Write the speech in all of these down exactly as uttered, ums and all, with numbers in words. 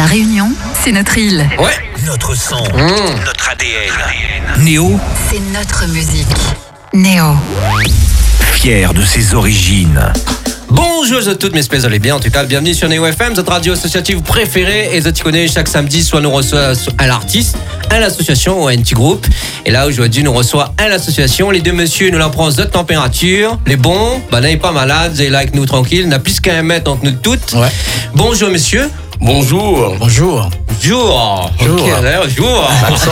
La Réunion, c'est notre île. Ouais. Notre son, Mmh. notre A D N. Néo, C'est notre musique. Néo. fier de ses origines. Bonjour à toutes mes espèces, allez bien en tout cas, bienvenue sur Néo F M, votre radio associative préférée. Et vous connaissez, chaque samedi, soit nous reçoit un artiste, un l'association ou un petit groupe. Et là aujourd'hui nous reçoit un l'association. Les deux messieurs nous l'en prennent de température. Les bons, bah n'ayez pas malade, vous êtes là avec nous tranquille, n'a plus qu'un mètre entre nous toutes. Ouais. Bonjour monsieur. Bonjour. Bonjour. Bonjour. Bonjour. Ok, d'ailleurs, bonjour.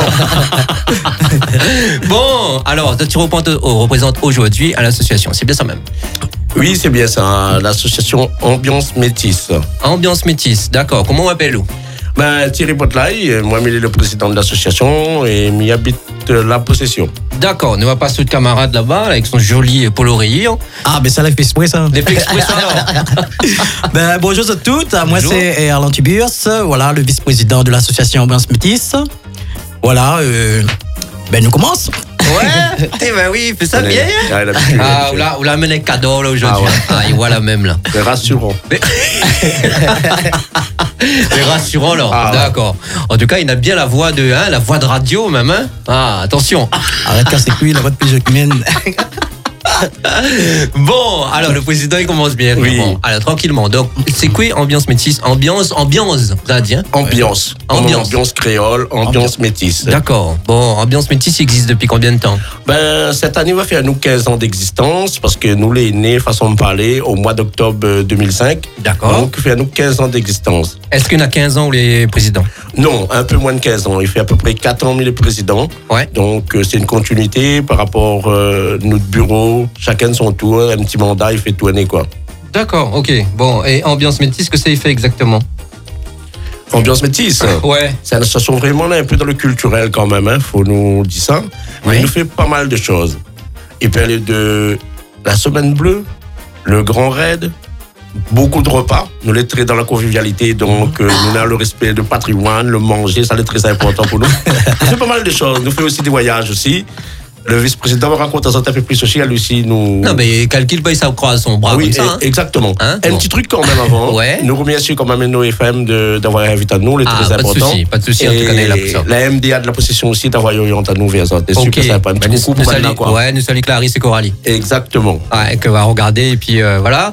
Bon, alors, tu représentes aujourd'hui à l'association, c'est bien ça même? Oui, c'est bien ça, l'association Ambiance Métisse. Ambiance Métisse, d'accord. Comment on appelle-vous? Ben, Thierry Potlaï, moi, je suis le président de l'association et j'y habite la possession. D'accord, nous va pas sous de camarade là-bas avec son joli polo rayé. Ah, ben ça l'a fait exprès, ça. Les fait exprès, ça, alors. Ben, bonjour à toutes. Moi, Bonjour. c'est Erland Tiburs, voilà, le vice-président de l'association Ambiance Métisse. Voilà, euh, ben, nous commençons. Ouais, eh ben oui, fais ça bien. Ah, il a pu- Ah, on l'a, on l'a amené cadeau là aujourd'hui. Ah, ouais. Ah, il voit la même là. C'est rassurant. C'est rassurant là. Ah, ouais. D'accord. En tout cas, il a bien la voix de, hein, la voix de radio même. Hein. Ah, attention. Arrête de casser couilles, la voix de plus humaine. Bon, alors le président il commence bien. Oui. Bon, alors tranquillement. Donc, c'est quoi ambiance métisse? Ambiance, ambiance, vous avez dit, hein? Ambiance. Ambiance. Ambiance créole, ambiance métisse. D'accord. Bon, ambiance métisse il existe depuis combien de temps? Ben, cette année va faire nous quinze ans d'existence parce que nous les nés, façon de parler, au mois d'octobre deux mille cinq. D'accord. Donc, il fait nous quinze ans d'existence. Est-ce qu'il y en a quinze ans ou les présidents? Non, un peu moins de quinze ans. Il fait à peu près quatre ans, mais les présidents. Ouais. Donc, euh, c'est une continuité par rapport à euh, notre bureau. Chacun de son tour, un petit mandat, il fait tourner, quoi. D'accord, ok. Bon, et ambiance métisse, que ça y fait exactement? Ambiance métisse. Ouais. C'est une association vraiment là, un peu dans le culturel quand même, hein, faut nous dire ça. Mais Oui. il nous fait pas mal de choses. Il parle de la semaine bleue, le grand raid, beaucoup de repas. Nous les traitons dans la convivialité, donc euh, nous avons le respect du patrimoine, le manger, ça c'est très important pour nous. Il fait pas mal de choses. Nous fait aussi des voyages aussi. Le vice-président me raconte un peu plus aussi, lui aussi nous. Non, mais calcule pas, ça croise son bras Ah oui, comme ça. Hein. e- exactement. Hein, un bon. petit truc quand même avant. Ouais. Nous remercions quand même nos F M de- d'avoir invité à nous, les Ah, très pas de important. souci, pas de souci, en tout cas, on est là pour ça. La M D A de la possession aussi d'avoir orienté à nous vers ça. C'est Ok. super sympa. Un Bah, petit nous, coucou nous pour salue, Madeleine, quoi. ouais, nous salue Clarisse et Coralie. Exactement. Ouais, que va regarder, et puis euh, voilà.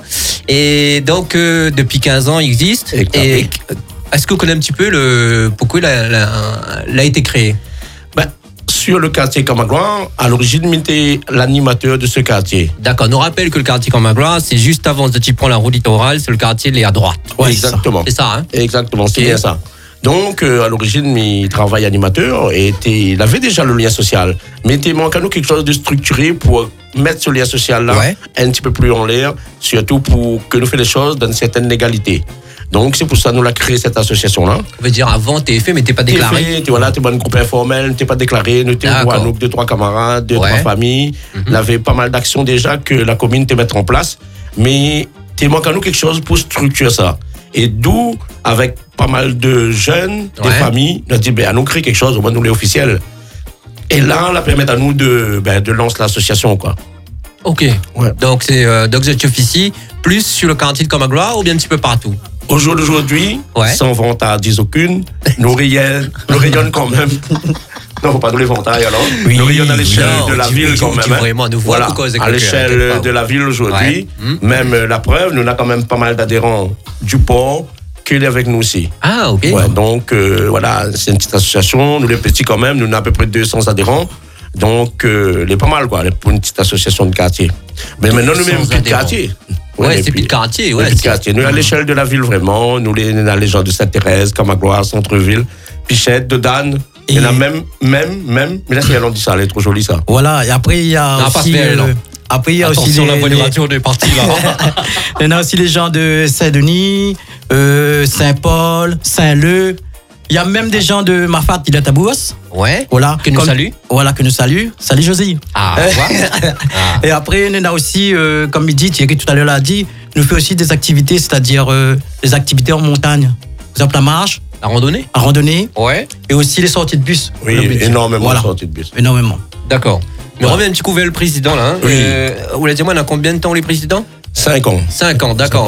Et donc, euh, depuis quinze ans, il existe. Exact. Et euh, est-ce que vous connaissez un petit peu le, pourquoi il a, a- a été créé? Ben, sur le quartier Camagouin, à l'origine, j'étais l'animateur de ce quartier. D'accord, nous rappelle que le quartier Camagua, c'est juste avant que tu prends la route littorale, c'est le quartier il est à droite. Ouais, c'est ça. exactement. C'est ça, hein? Exactement, c'est Ok. bien ça. Donc, euh, à l'origine, il travaille animateur et était- il avait déjà le lien social. Mais il manque à nous quelque chose de structuré pour mettre ce lien social-là Ouais. un petit peu plus en l'air, surtout pour que nous fassions les choses dans une certaine légalité. Donc, c'est pour ça que nous avons créé cette association-là. On veut dire avant, t'es fait, mais t'es pas T'es déclaré. fait, t'es voilà, t'es dans un groupe informel, t'es pas déclaré, nous t'es D'accord. nous deux, trois camarades, deux, Ouais. trois familles. Mhm. Il y avait pas mal d'actions déjà que la commune te mettre en place. Mais t'es manque à nous quelque chose pour structurer ça. Et d'où, avec pas mal de jeunes, des Ouais. familles, on a dit, ben, à nous créer quelque chose, au moins nous les officiels. Et là, ça permet à nous de, ben, de lancer l'association, quoi. Ok. Ouais. Donc, c'est euh, donc, je officie plus sur le quartier de Camagua ou bien un petit peu partout? Au jour d'aujourd'hui, Ouais. sans vente à dix aucune, nous rayonnons, nous rayonnons quand même. Non, faut pas nous les vantailles alors. Oui, nous rayonnons à l'échelle non, de la tu- ville tu- quand tu même. hein. vraiment nous vois voilà, pourquoi c'est à que- l'échelle quelque part. de la ville aujourd'hui. Ouais. Hmm. Même euh, la preuve, nous avons quand même pas mal d'adhérents du port qui est avec nous aussi. Ah, ok. Ouais, donc euh, voilà, c'est une petite association. Nous les petits quand même, nous avons à peu près deux cents adhérents. Donc, euh, il est pas mal quoi, pour une petite association de quartier. Mais maintenant, nous deux même cents plus de adhérents. quartier. Ouais, mais c'est puis- plus de quartier. Ouais, Ouais, plus de c'est- quartier. Nous, à l'échelle de la ville, vraiment, nous, les, les gens de Sainte-Thérèse, Camagloire, Centre-Ville, Pichette, de Dan. Il y en a Et- même, même, même. Mais là, c'est on dit ça, elle est trop jolie, ça. Voilà, et après, il y a Non, pas aussi. faire, non. Après, il y a aussi. Attention, les- la voie de les- radio de parti là. Il y en a aussi les gens de Saint-Denis, euh, Saint-Paul, Saint-Leu. Il y a même des gens de Mafat qui est à Tabouas. Ouais. Voilà. Que nous Comme- salue. Voilà, que nous salue. Salut Josie. Ah, tu vois. Ah. Et après, il y en a aussi, euh, comme il dit, Thierry tout à l'heure l'a dit, nous fait aussi des activités, c'est-à-dire euh, des activités en montagne. Par exemple, la marche, La randonnée. la randonnée Ouais. et aussi les sorties de bus. Oui, Le but. énormément Voilà. de sorties de bus. Énormément. D'accord. Mais Voilà. reviens un petit coup vers le président là. Hein. Oui. Euh, vous l'avez dit, moi, on a combien de temps les présidents? Cinq ans. Cinq ans, d'accord.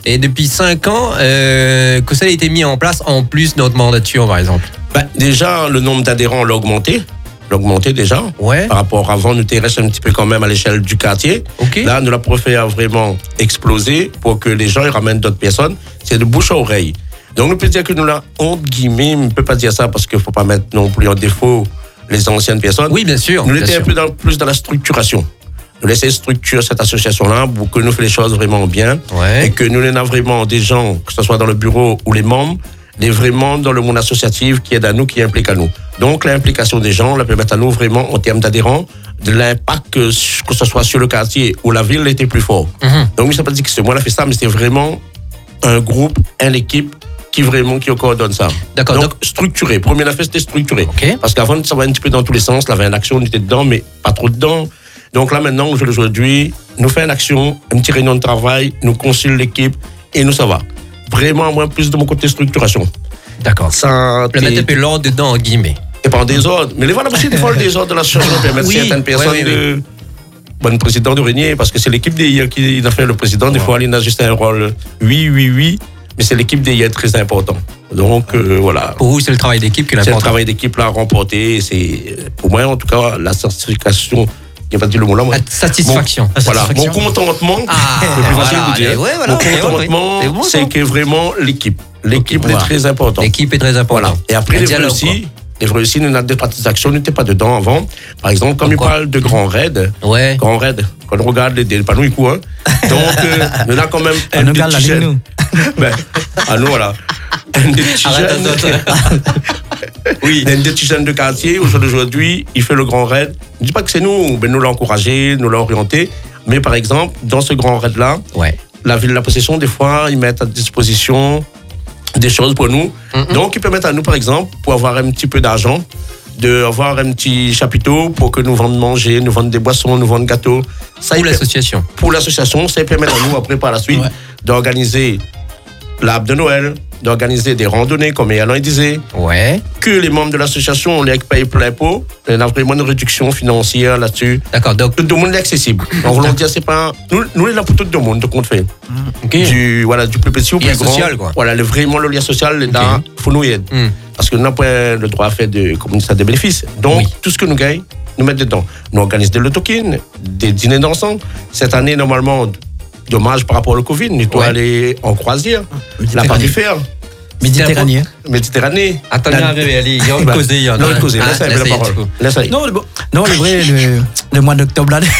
Et depuis cinq ans, euh, que ça a été mis en place en plus de notre mandature, par exemple. Ben, déjà, le nombre d'adhérents l'a augmenté. L'a augmenté déjà. Ouais. Par rapport à avant, nous étions restés un petit peu quand même à l'échelle du quartier. Ok. Là, nous l'avons fait vraiment exploser pour que les gens ils ramènent d'autres personnes. C'est de bouche à oreille. Donc, nous peut dire que nous là, entre guillemets, on ne peut pas dire ça parce qu'il ne faut pas mettre non plus en défaut les anciennes personnes. Oui, bien sûr. Nous bien étions un sûr. peu dans, plus dans la structuration. Nous laisser structurer cette association-là pour que nous fassions les choses vraiment bien. Ouais. Et que nous ayons vraiment des gens, que ce soit dans le bureau ou les membres, des vraiment dans le monde associatif qui aide à nous, qui implique à nous. Donc, l'implication des gens, la permet à nous vraiment, en termes d'adhérents, de l'impact que, que ce soit sur le quartier ou la ville était plus fort. Mhm. Donc, ça ne veut pas dire que c'est moi qui a fait ça, mais c'est vraiment un groupe, une équipe qui vraiment qui coordonne ça. D'accord, Donc, donc- structuré. Première affaire, c'était structuré. Ok. Parce qu'avant, ça va un petit peu dans tous les sens. Là, il y avait une action, on était dedans, mais pas trop dedans. Donc là, maintenant, aujourd'hui, nous faisons une action, une petite réunion de travail, nous concilions l'équipe et nous, ça va. Vraiment, moi, plus de mon côté structuration. D'accord. Ça, Le mettre un peu l'ordre dedans, en guillemets. et pas en désordre. Mais les voilà aussi, des fois, le désordre de l'association permet Oui, certaines personnes oui, oui, de. Bon, le président de régner, parce que c'est l'équipe des I A qui a fait le président. Des fois, il a juste un rôle oui, oui, oui, mais c'est l'équipe des I A très important. Donc, euh, voilà. Pour vous, c'est le travail d'équipe qui est C'est le important. travail d'équipe là remporté. C'est, pour moi, en tout cas, la certification. Il n'y a pas dit le mot là, moi. La satisfaction. Bon, voilà. Mon satisfaction. contentement, Ah, c'est plus facile voilà, de dire. allez, ouais, voilà, Mon ok, ouais, contentement, ouais. C'est bon, ça. c'est que vraiment l'équipe. L'équipe Ok, est voilà. très importante. L'équipe est très Voilà. importante. Et après, Un les vrais dialogue, aussi, les vrais aussi, nous avons des actions, nous n'étions pas dedans avant. Par exemple, comme il Pourquoi parle de grands raids, quoi. Ouais. grands raids, quand on regarde les, les panneaux, ils courent. Hein. Donc, euh, nous avons quand même On des regarde la petits ligne, jeunes. Ben, à nous, voilà. Un des petits Arrête, jeunes. attends, attends. Oui, un des petits jeunes de quartier, aujourd'hui, il fait le grand raid. Je ne dis pas que c'est nous, mais nous l'avons encouragé, nous l'avons orienté. Mais par exemple, dans ce grand raid-là, Ouais. la ville de la possession, des fois, ils mettent à disposition des choses pour nous. Mm-mm. Donc, ils permettent à nous, par exemple, pour avoir un petit peu d'argent, d'avoir un petit chapiteau pour que nous vendons manger, nous vendons des boissons, nous vendons gâteaux. Ça, Pour il per- l'association. pour l'association, ça permet à nous, après, par la suite, Ouais. d'organiser l'arbre de Noël, d'organiser des randonnées, comme Yalan disait, Ouais. que les membres de l'association, on les paye plein pot. On a vraiment une réduction financière là-dessus. D'accord. Donc, Tout le monde est accessible. On voulait dire, c'est pas. Nous, nous, on est là pour tout le monde, donc on fait. ok. Du, voilà, du plus petit au Lien plus grand. social, quoi. Voilà, le, vraiment, le lien social, là, il faut nous aider. Hmm. Parce que nous n'avons pas le droit à faire de, comme ça, des bénéfices. Donc, Oui. tout ce que nous gagnons, nous mettons dedans. Nous organisons des lotokin, des dîners dansants. Cette année, normalement, dommage par rapport au Covid, nous devons Ouais. aller en croisière. La Méditerranée. partie faire. Méditerranée. Méditerranée. Attendez, La- allez, allez, il y a une Bah, cause, il y en a. non, une cause, Ah, laisse aller là, la ça y est, parole. du coup. Laisse aller. Non, le, bon- non, le vrai, le, le mois d'octobre là.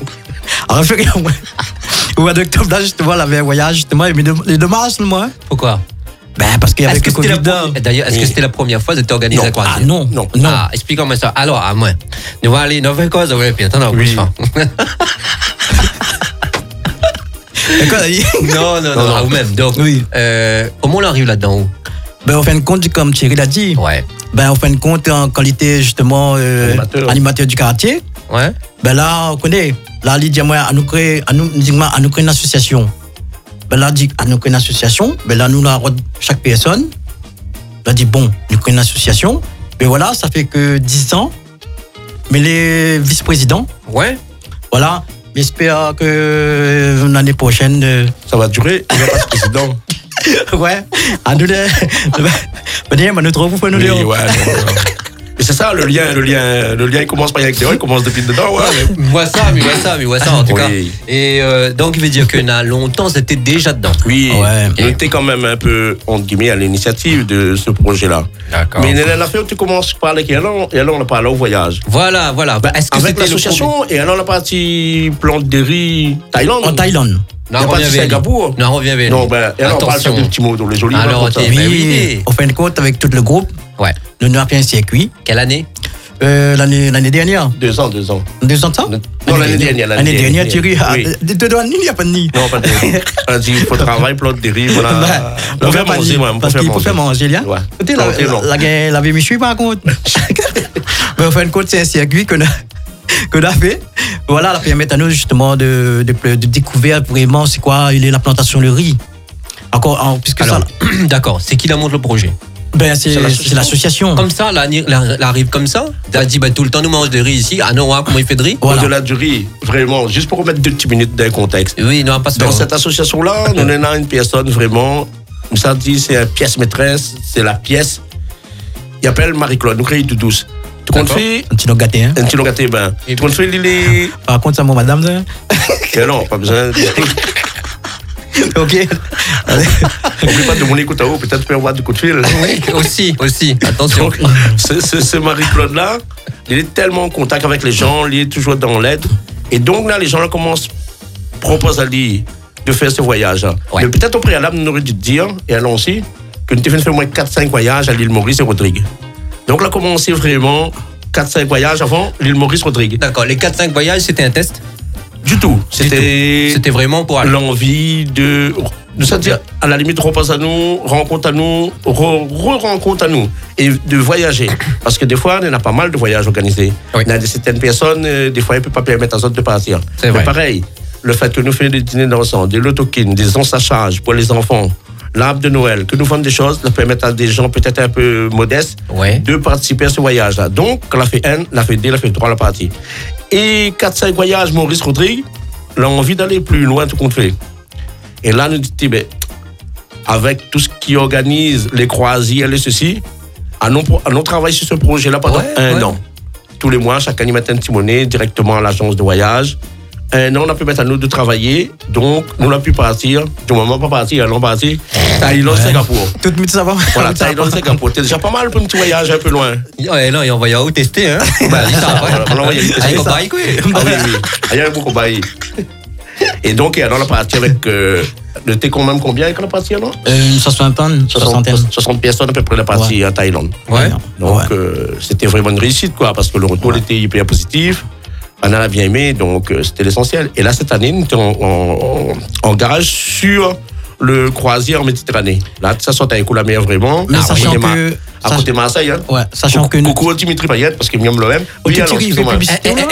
En fait, au mois d'octobre là, justement, on avait un voyage, justement, mais les dommages, moi. Pourquoi Ben, parce qu'il y avait Est-ce que le c'était la Covid. là. première- D'ailleurs, est-ce que Oui. c'était la première fois que tu organisé Non. la croisière? Ah non, Non. non. Ah, explique-moi ça. Alors, à moi. Nous allons aller dans une cause, ouais, puis attends, on Oui. bouge pas. D'accord, là, il- Non, non, Non, non, non. ou même. Donc, Oui. euh, comment on arrive là-dedans? Ben, en fin de compte, comme Thierry l'a dit, Ouais. ben, en fin de compte, en qualité justement euh, Animateur. animateur du quartier, Ouais. ben là, on connaît. Là, il dit, moi, à nous créer, à nous, dis, moi, à nous créer une association. Ben là, dit, à nous créer une association. Ben là, nous, là, chaque personne, là, dit, bon, nous créons une association. Ben voilà, ça fait que dix ans. Mais les vice-présidents, Ouais. voilà, j'espère que euh, l'année prochaine, euh, Ça va durer. Il n'y a pas de président. ouais, à nous, les, ben, ben, nous trouvons pour nous Oui, les- ouais, non, non. Mais c'est ça, le lien, le lien, le lien, il commence pas avec des il commence depuis dedans, ouais. mais- Vois ça, mais vois ça, mais vois ça, en tout Oui. cas. Et euh, donc, il veut dire que dans longtemps, c'était déjà dedans. Oui, Ouais. on était quand même un peu, entre guillemets, à l'initiative de ce projet-là. D'accord. Mais la fin, tu commences par avec Yalan, et alors on a parlé au voyage. Voilà, voilà. Bah, est-ce que Avec c'était le l'association, et alors on a parti plante de riz Thaïlande. En Thaïlande. premier- Il y a Non, pas revient de vers lui. Singapour. Non, revient vers Non, lui. ben, et alors on parle Attention. de petits mots dans les jolis. Alors, comme ça. ok. Ben oui. Oui, en fin de compte, avec tout le groupe, Ouais. nous avons fait un circuit Quelle année? euh, l'année l'année dernière. Deux ans, deux ans. Deux ans de ça Non, l'année dernière. L'année dernière, Thierry. Ah, Oui. de de douane, il n'y a pas de nid. Non, pas de On a dit, il faut travailler, plante de riz, voilà. Bah, On on fait fait pas manger, de- moi, on parce fait qu'il faut faire manger, là. Ouais. Écoutez, Non, la, c'est long. la, la, la Vémichu, par contre. Mais en fin de compte, c'est un circuit qu'on a, qu'on a fait. Voilà, ça permet à nous, justement, de, de, de découvrir vraiment c'est quoi il est la plantation de riz. Encore, en, puisque Alors, ça. d'accord. C'est qui la montre le projet? Ben, c'est C'est l'association. c'est l'association. Comme ça, là, là, là, arrive comme ça. Tu as dit, bah, tout le temps, nous mange de riz ici. Ah non, hein, comment il fait de riz? Voilà. Au-delà du riz, vraiment, juste pour remettre deux petites minutes d'un contexte. Oui, non, pas se Dans faire. cette association-là, nous avons une personne vraiment, nous ça dit, c'est une pièce maîtresse, c'est la pièce. Il appelle Marie-Claude, nous créons tout douce. Tu comptes D'accord. faire Un petit nom gâté, hein. un petit long gâté, ben. Tu comptes faire les. Par contre, ça, mon madame, ça. Eh non, pas besoin. Ok. N'oublie pas de mon écoute à haut, peut-être tu peux avoir du coup de fil. Oui, aussi, aussi. Attention. Donc, ce, ce, ce Marie-Claude-là, il est tellement en contact avec les gens, il est toujours dans l'aide. Et donc là, les gens là commencent, proposent à lui de faire ce voyage. Ouais. Mais peut-être au préalable, nous aurait dû dire, et allons-y, que nous avons fait au moins quatre cinq voyages à l'île Maurice et Rodrigue. Donc là, commencé vraiment quatre cinq voyages avant l'île Maurice Rodrigue. D'accord, les quatre cinq voyages, c'était un test? Du tout. Du C'était tout. C'était vraiment pour aller. l'envie de, de se dire, à la limite, repasse à nous, rencontre à nous, re-rencontre à nous, et de voyager. Parce que des fois, il y en a pas mal de voyages organisés. Oui. Il y a des- certaines personnes, euh, des fois, elles ne peuvent pas permettre à autres de partir. C'est Mais vrai. pareil, le fait que nous faisons des dîners d'ensemble, des lotoquines, des ensachages pour les enfants, l'arbre de Noël, que nous faisons des choses, ça permet à des gens peut-être un peu modestes Ouais. de participer à ce voyage-là. Donc, quand on a fait un, on a fait deux, on a fait trois, la partie. Et quatre cinq voyages, Maurice Rodrigue, on a envie d'aller plus loin, tout compte fait. Et là, nous dit, ben, avec tout ce qui organise les croisières, les ceci, allons, allons travailler sur ce projet-là pendant Ouais, un ouais. an. Tous les mois, chacun y met un petit monnaie directement à l'agence de voyage. Un an, on a pu mettre à nous de travailler. Donc, nous, on a pu partir. Du moment pas partir, allons partir. Thaïlande, Singapour. Tout le monde, ça va. Voilà, Thaïlande, Singapour. C'est déjà pas mal pour un petit voyage un peu loin. Ouais, non, et on va y aller tester, hein. Bah, ça, ça, ouais. on l'envoie y aller tester Avec ça. un bike, oui. Ah oui, oui. Ah, il y a beaucoup bailli. Et donc, alors, on a parti avec euh, le thé quand même combien qu'on a parti alors Euh, Une soixantaine, soixantaine. soixante personnes à peu près la partie à Thaïlande. Ouais. Donc, Ouais. euh, c'était vraiment une réussite, quoi, parce que le retour Ouais. était hyper positif. On a bien aimé, donc euh, c'était l'essentiel. Et là, cette année, nous étions en, en, en garage sur le croisière en Méditerranée. Là, ça sort avec la mer vraiment. Mais à sachant côté de Ma- que- À sach- côté de Marseille, hein. Ouais, sachant que nous. Coucou Dimitri Payet, parce qu'il vient de l'O M. Oh, tu tires, il fait publicité, là.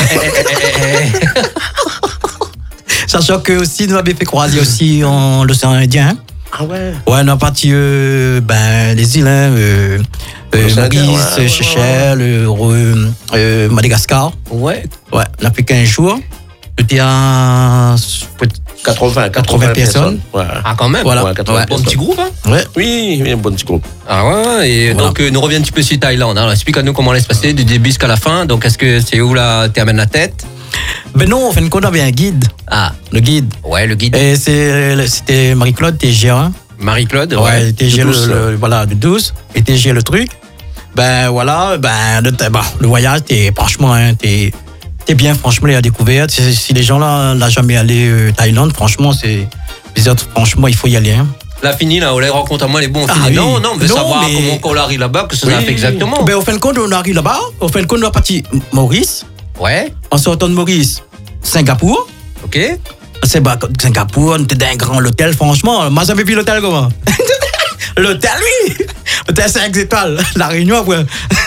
Sachant que aussi, nous avons fait croisière aussi en l'océan Indien. hein. Ah ouais. Ouais, on a parti euh, ben, les îles, hein, euh, euh, L'océan Indien, Maurice, ouais, ouais, Seychelles, euh, euh, euh, Madagascar. Ouais. Ouais, on a fait quinze jours. J'étais à. quatre-vingts, quatre-vingts personnes. Ouais. Ah, quand même. Voilà. Ouais, quatre-vingts Ouais. Bon petit groupe, hein. Ouais. Oui, oui, un bon petit groupe. Ah ouais, ouais, et Voilà. donc euh, nous reviens un petit peu sur Thaïlande. Alors explique-nous comment elle se passer du début jusqu'à la fin. Donc est-ce que c'est où là tu amènes la tête? Ben non, en fin de compte, on avait un guide. Ah, Le guide. ouais, le guide. Et c'est- c'était Marie-Claude, T G un. Marie-Claude, Ouais, ouais. T G de le, douze, le- voilà, de douze. Et T G le truc. Ben voilà, ben le, bah, le voyage, t'es franchement, hein, t'es t'es bien, franchement, la découverte. Si, si les gens là, là jamais allé euh, Thaïlande, franchement, c'est. Les autres, franchement, il faut y aller. Hein. La fini là, on les rencontre à moi les bons Ah finis. oui. Non, non, on veut Non, savoir mais- comment on arrive là-bas, que ça Oui. fait exactement. Ben, au fin de compte, on arrive là-bas. Au fin de compte, on a parti Maurice. Ouais, En sortant de Maurice, Singapour. ok. C'est bah, Singapour, on était dans un grand hôtel, franchement. Moi, j'avais vu l'hôtel comment L'hôtel, oui Hôtel cinq étoiles, La Réunion, après.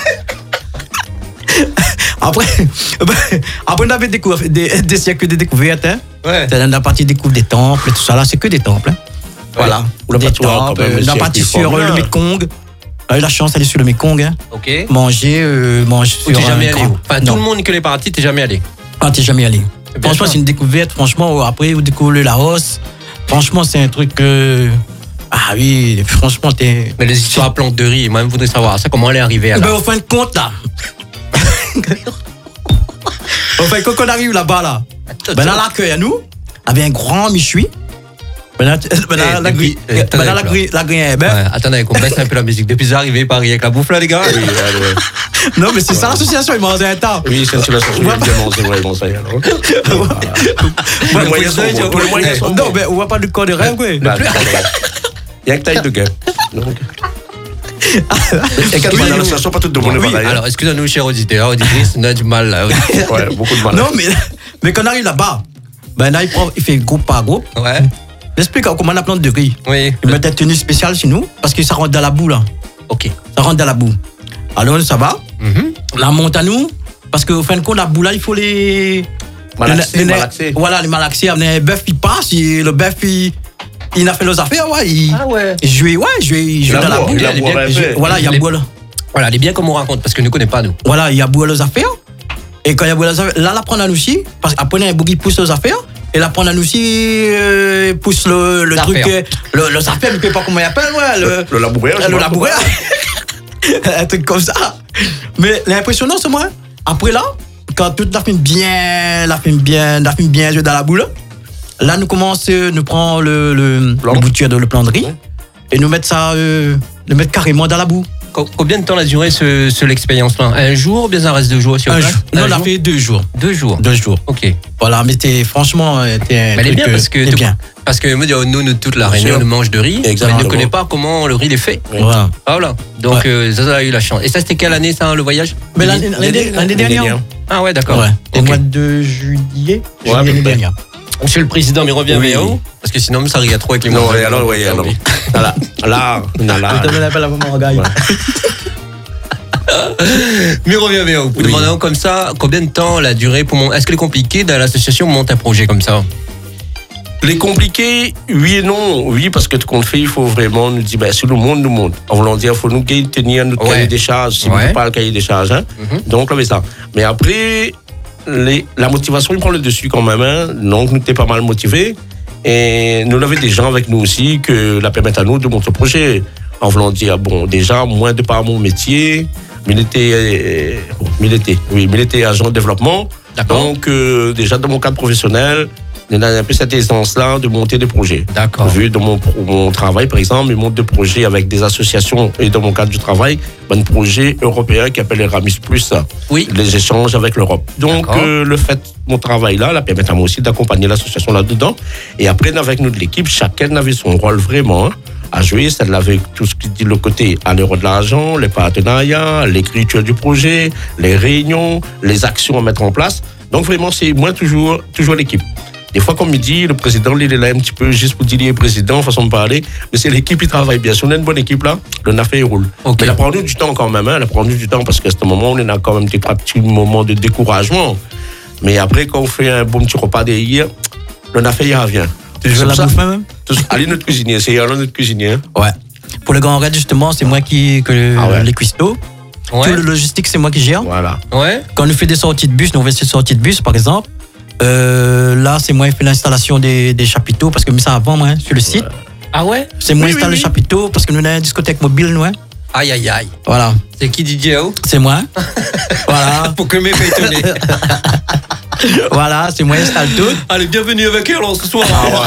Après, après, on avait découvert des, des siècles de découvertes. Hein. Ouais. C'est dans la partie découvre des temples et tout ça, là, c'est que des temples. Hein. Voilà. On a Des pas tout, hein, quand temples, même, euh, le la siècle partie du sur euh, Formule le un. Mekong. On a eu la chance d'aller sur le Mekong. Hein. Ok. Manger, euh, manger Ou sur t'es jamais un allé grand- où? Enfin, Non. tout le monde qui est parti, t'es jamais allé. Ah, t'es jamais allé. Bien Franchement, sûr. c'est une découverte. Franchement, après, vous découvrez le Laos. Franchement, c'est un truc que. Ah oui, franchement, t'es. Mais les histoires à plantes de riz, moi, je voudrais savoir ça, comment elle est arrivée à Ben, là. au fin de compte, là. au fin de compte, quand on arrive là-bas, là. Ben, là, l'accueil à nous, avait un grand méchoui. Ben, là, ben, là, Eh, la grille. eh, Ben, attendez, là, la là. grille, la grille, eh, Ouais, ben. attendez, qu'on baisse un peu la musique. Depuis arrivé Paris avec la bouffe là, les gars. Oui, ouais, ouais. Non, mais c'est ça l'association, ils mangeaient un temps. Oui, c'est une association, Ouais. évidemment, c'est vrai, bon, ça y est, alors. Ouais, Les moyens sont bons, tous les moyens sont Non, bons. mais on voit pas du corps de rêve, quoi. Bah, il y a que taille de gueule. Donc. Et quand Oui, on a oui. l'association, pas tout de monde Oui, va d'ailleurs. alors excusez-nous, chers auditeurs, auditrices, on a du mal là. Oui. Ouais, beaucoup de mal. Non, mais, mais quand on arrive là-bas, ben là, il, prend, il fait groupe par groupe. Ouais, J'explique comment on a plante de riz. oui. Il met une tenue spéciale chez nous parce que ça rentre dans la boue, là. Ok. Ça rentre dans la boue. Alors, ça va. Mhm. La monte à nous, parce qu'au fin de compte, la boue, là, il faut les. Malaxer, les- les- malaxer. Voilà, les malaxer. Il y a un bœuf qui passe, et le bœuf, il. il a fait nos affaires, ouais. Il, Ah ouais. il jouait, ouais, il jouait, il jouait Il a dans la boit, boue. il a elle est boit bien- un Il jouait- peu. Voilà, il y a Les- boire. Voilà, elle est bien comme on raconte parce que nous ne connaît pas, nous. Voilà, il y a boire les affaires. Et quand il y a boire les affaires, là, la prendre à nous aussi. Parce qu'après, il y a un bougie pousse les affaires. Et la prendre à nous aussi, euh, pousse le, le Les truc. affaires. euh, Le, le affaires, je ne sais pas comment il appelle, ouais. Le, Le labouret, je le vois. labouret. Un truc comme ça. Mais l'impressionnant, c'est moi. Après là, quand toute la film bien, la film bien, la film bien joué dans la boule, là, nous commençons, nous prenons le, le, Plan. le bouture de le plan de riz et nous mettre ça, euh, le mettre carrément dans la boue. Co- Combien de temps a duré ce, ce l'expérience-là? Un jour ou bien ça reste deux jours sur Un place? jour. Non, Un on a jour fait deux jours. Deux jours. Deux jours. Ok. Voilà, mais c'était franchement, euh, c'était un Mais elle est truc, bien euh, parce que c'était bien. parce que me dit, oh, nous, nous, toute la Bien réunion, sûr. on mange de riz, mais Exactement. elle ne connaît pas comment le riz est fait. Voilà. Ah voilà. Donc Ouais. euh, ça, ça a eu la chance. Et ça, c'était quelle année ça, le voyage? Mais l'année l'année- l'année dernière. Ah ouais, d'accord. Ouais. Au Ok. mois de juillet, Ouais, juillet à peu l'année bah, près. dernière. Monsieur le Président, mais revient Oui. vers où? Parce que sinon, ça riait trop avec les Non, mots. ouais, alors, ouais, alors. Là, là, là, là. Je te mets la maman en gagne. Mais revient vers où? Vous Oui. demandez comme ça, combien de temps la durée pour mon... Est-ce qu'il est compliqué dans l'association de monter un projet comme ça? Les compliqués, oui et non. Oui, parce que tout qu'on fait, il faut vraiment nous dire, ben, si le monde nous montre, en voulant dire, il faut nous tenir notre Ouais. cahier des charges, si Ouais. vous pas le cahier des charges. Hein. Mhm. Donc, là, c'est ça. Mais après, les, la motivation, il prend le dessus quand même. Hein. Donc, nous étions pas mal motivés. Et nous avons des gens avec nous aussi que la permettent à nous de monter le projet. En voulant dire, bon, déjà, moins de par mon métier, mais il était, euh, bon, mais il était, oui, mais il était agent de développement. D'accord. Donc, euh, déjà, dans mon cadre professionnel, il y a un peu cette aisance-là de monter des projets. D'accord. Vu dans mon, pro- mon travail, par exemple, je monte des projets avec des associations et dans mon cadre du travail, un projet européen qui appelle Eramis Plus, Oui. les échanges avec l'Europe. Donc, D'accord. euh, le fait, mon travail-là, là, permet à moi aussi d'accompagner l'association là-dedans. Et après, avec nous de l'équipe, chacun avait son rôle vraiment. Hein, à jouer, c'est-à-dire avec tout ce qui dit le côté à l'euro de l'argent, les partenariats, l'écriture du projet, les réunions, les actions à mettre en place. Donc vraiment, c'est moi toujours, toujours l'équipe. Des fois, comme il dit, le président, il est là un petit peu juste pour dire qu'il est président, façon de parler, mais c'est l'équipe qui travaille bien. Si on a une bonne équipe là, le N A F E roule. Ok. Mais il a pris du temps quand même, hein, il a pris du temps parce qu'à ce moment, on a quand même des petits moments de découragement. Mais après, quand on fait un bon petit repas derrière, le N A F E, il revient. Tu joues C'est la pour ça- bouffe même? Tous- Allez, notre cuisinier, c'est Alain, notre cuisinier. hein. Ouais. Pour le grand raid, justement, c'est moi qui, que Ah ouais. les cuistots. Ouais. Tout le logistique, c'est moi qui gère. Voilà. Ouais. Quand on fait des sorties de bus, nous on fait des sorties de bus, par exemple. Euh, là, c'est moi qui fais l'installation des, des chapiteaux, parce que mais ça avant, moi, hein, sur le site. Ah ouais? C'est moi Oui, qui installe oui, les oui. chapiteaux, parce que nous avons une discothèque mobile, nous. Hein. Aïe, aïe, aïe. Voilà. C'est qui D J O? C'est moi. hein. Voilà. Pour que mes pas étonné. Voilà, c'est moi qui installe tout. Allez, bienvenue avec elle alors, ce soir.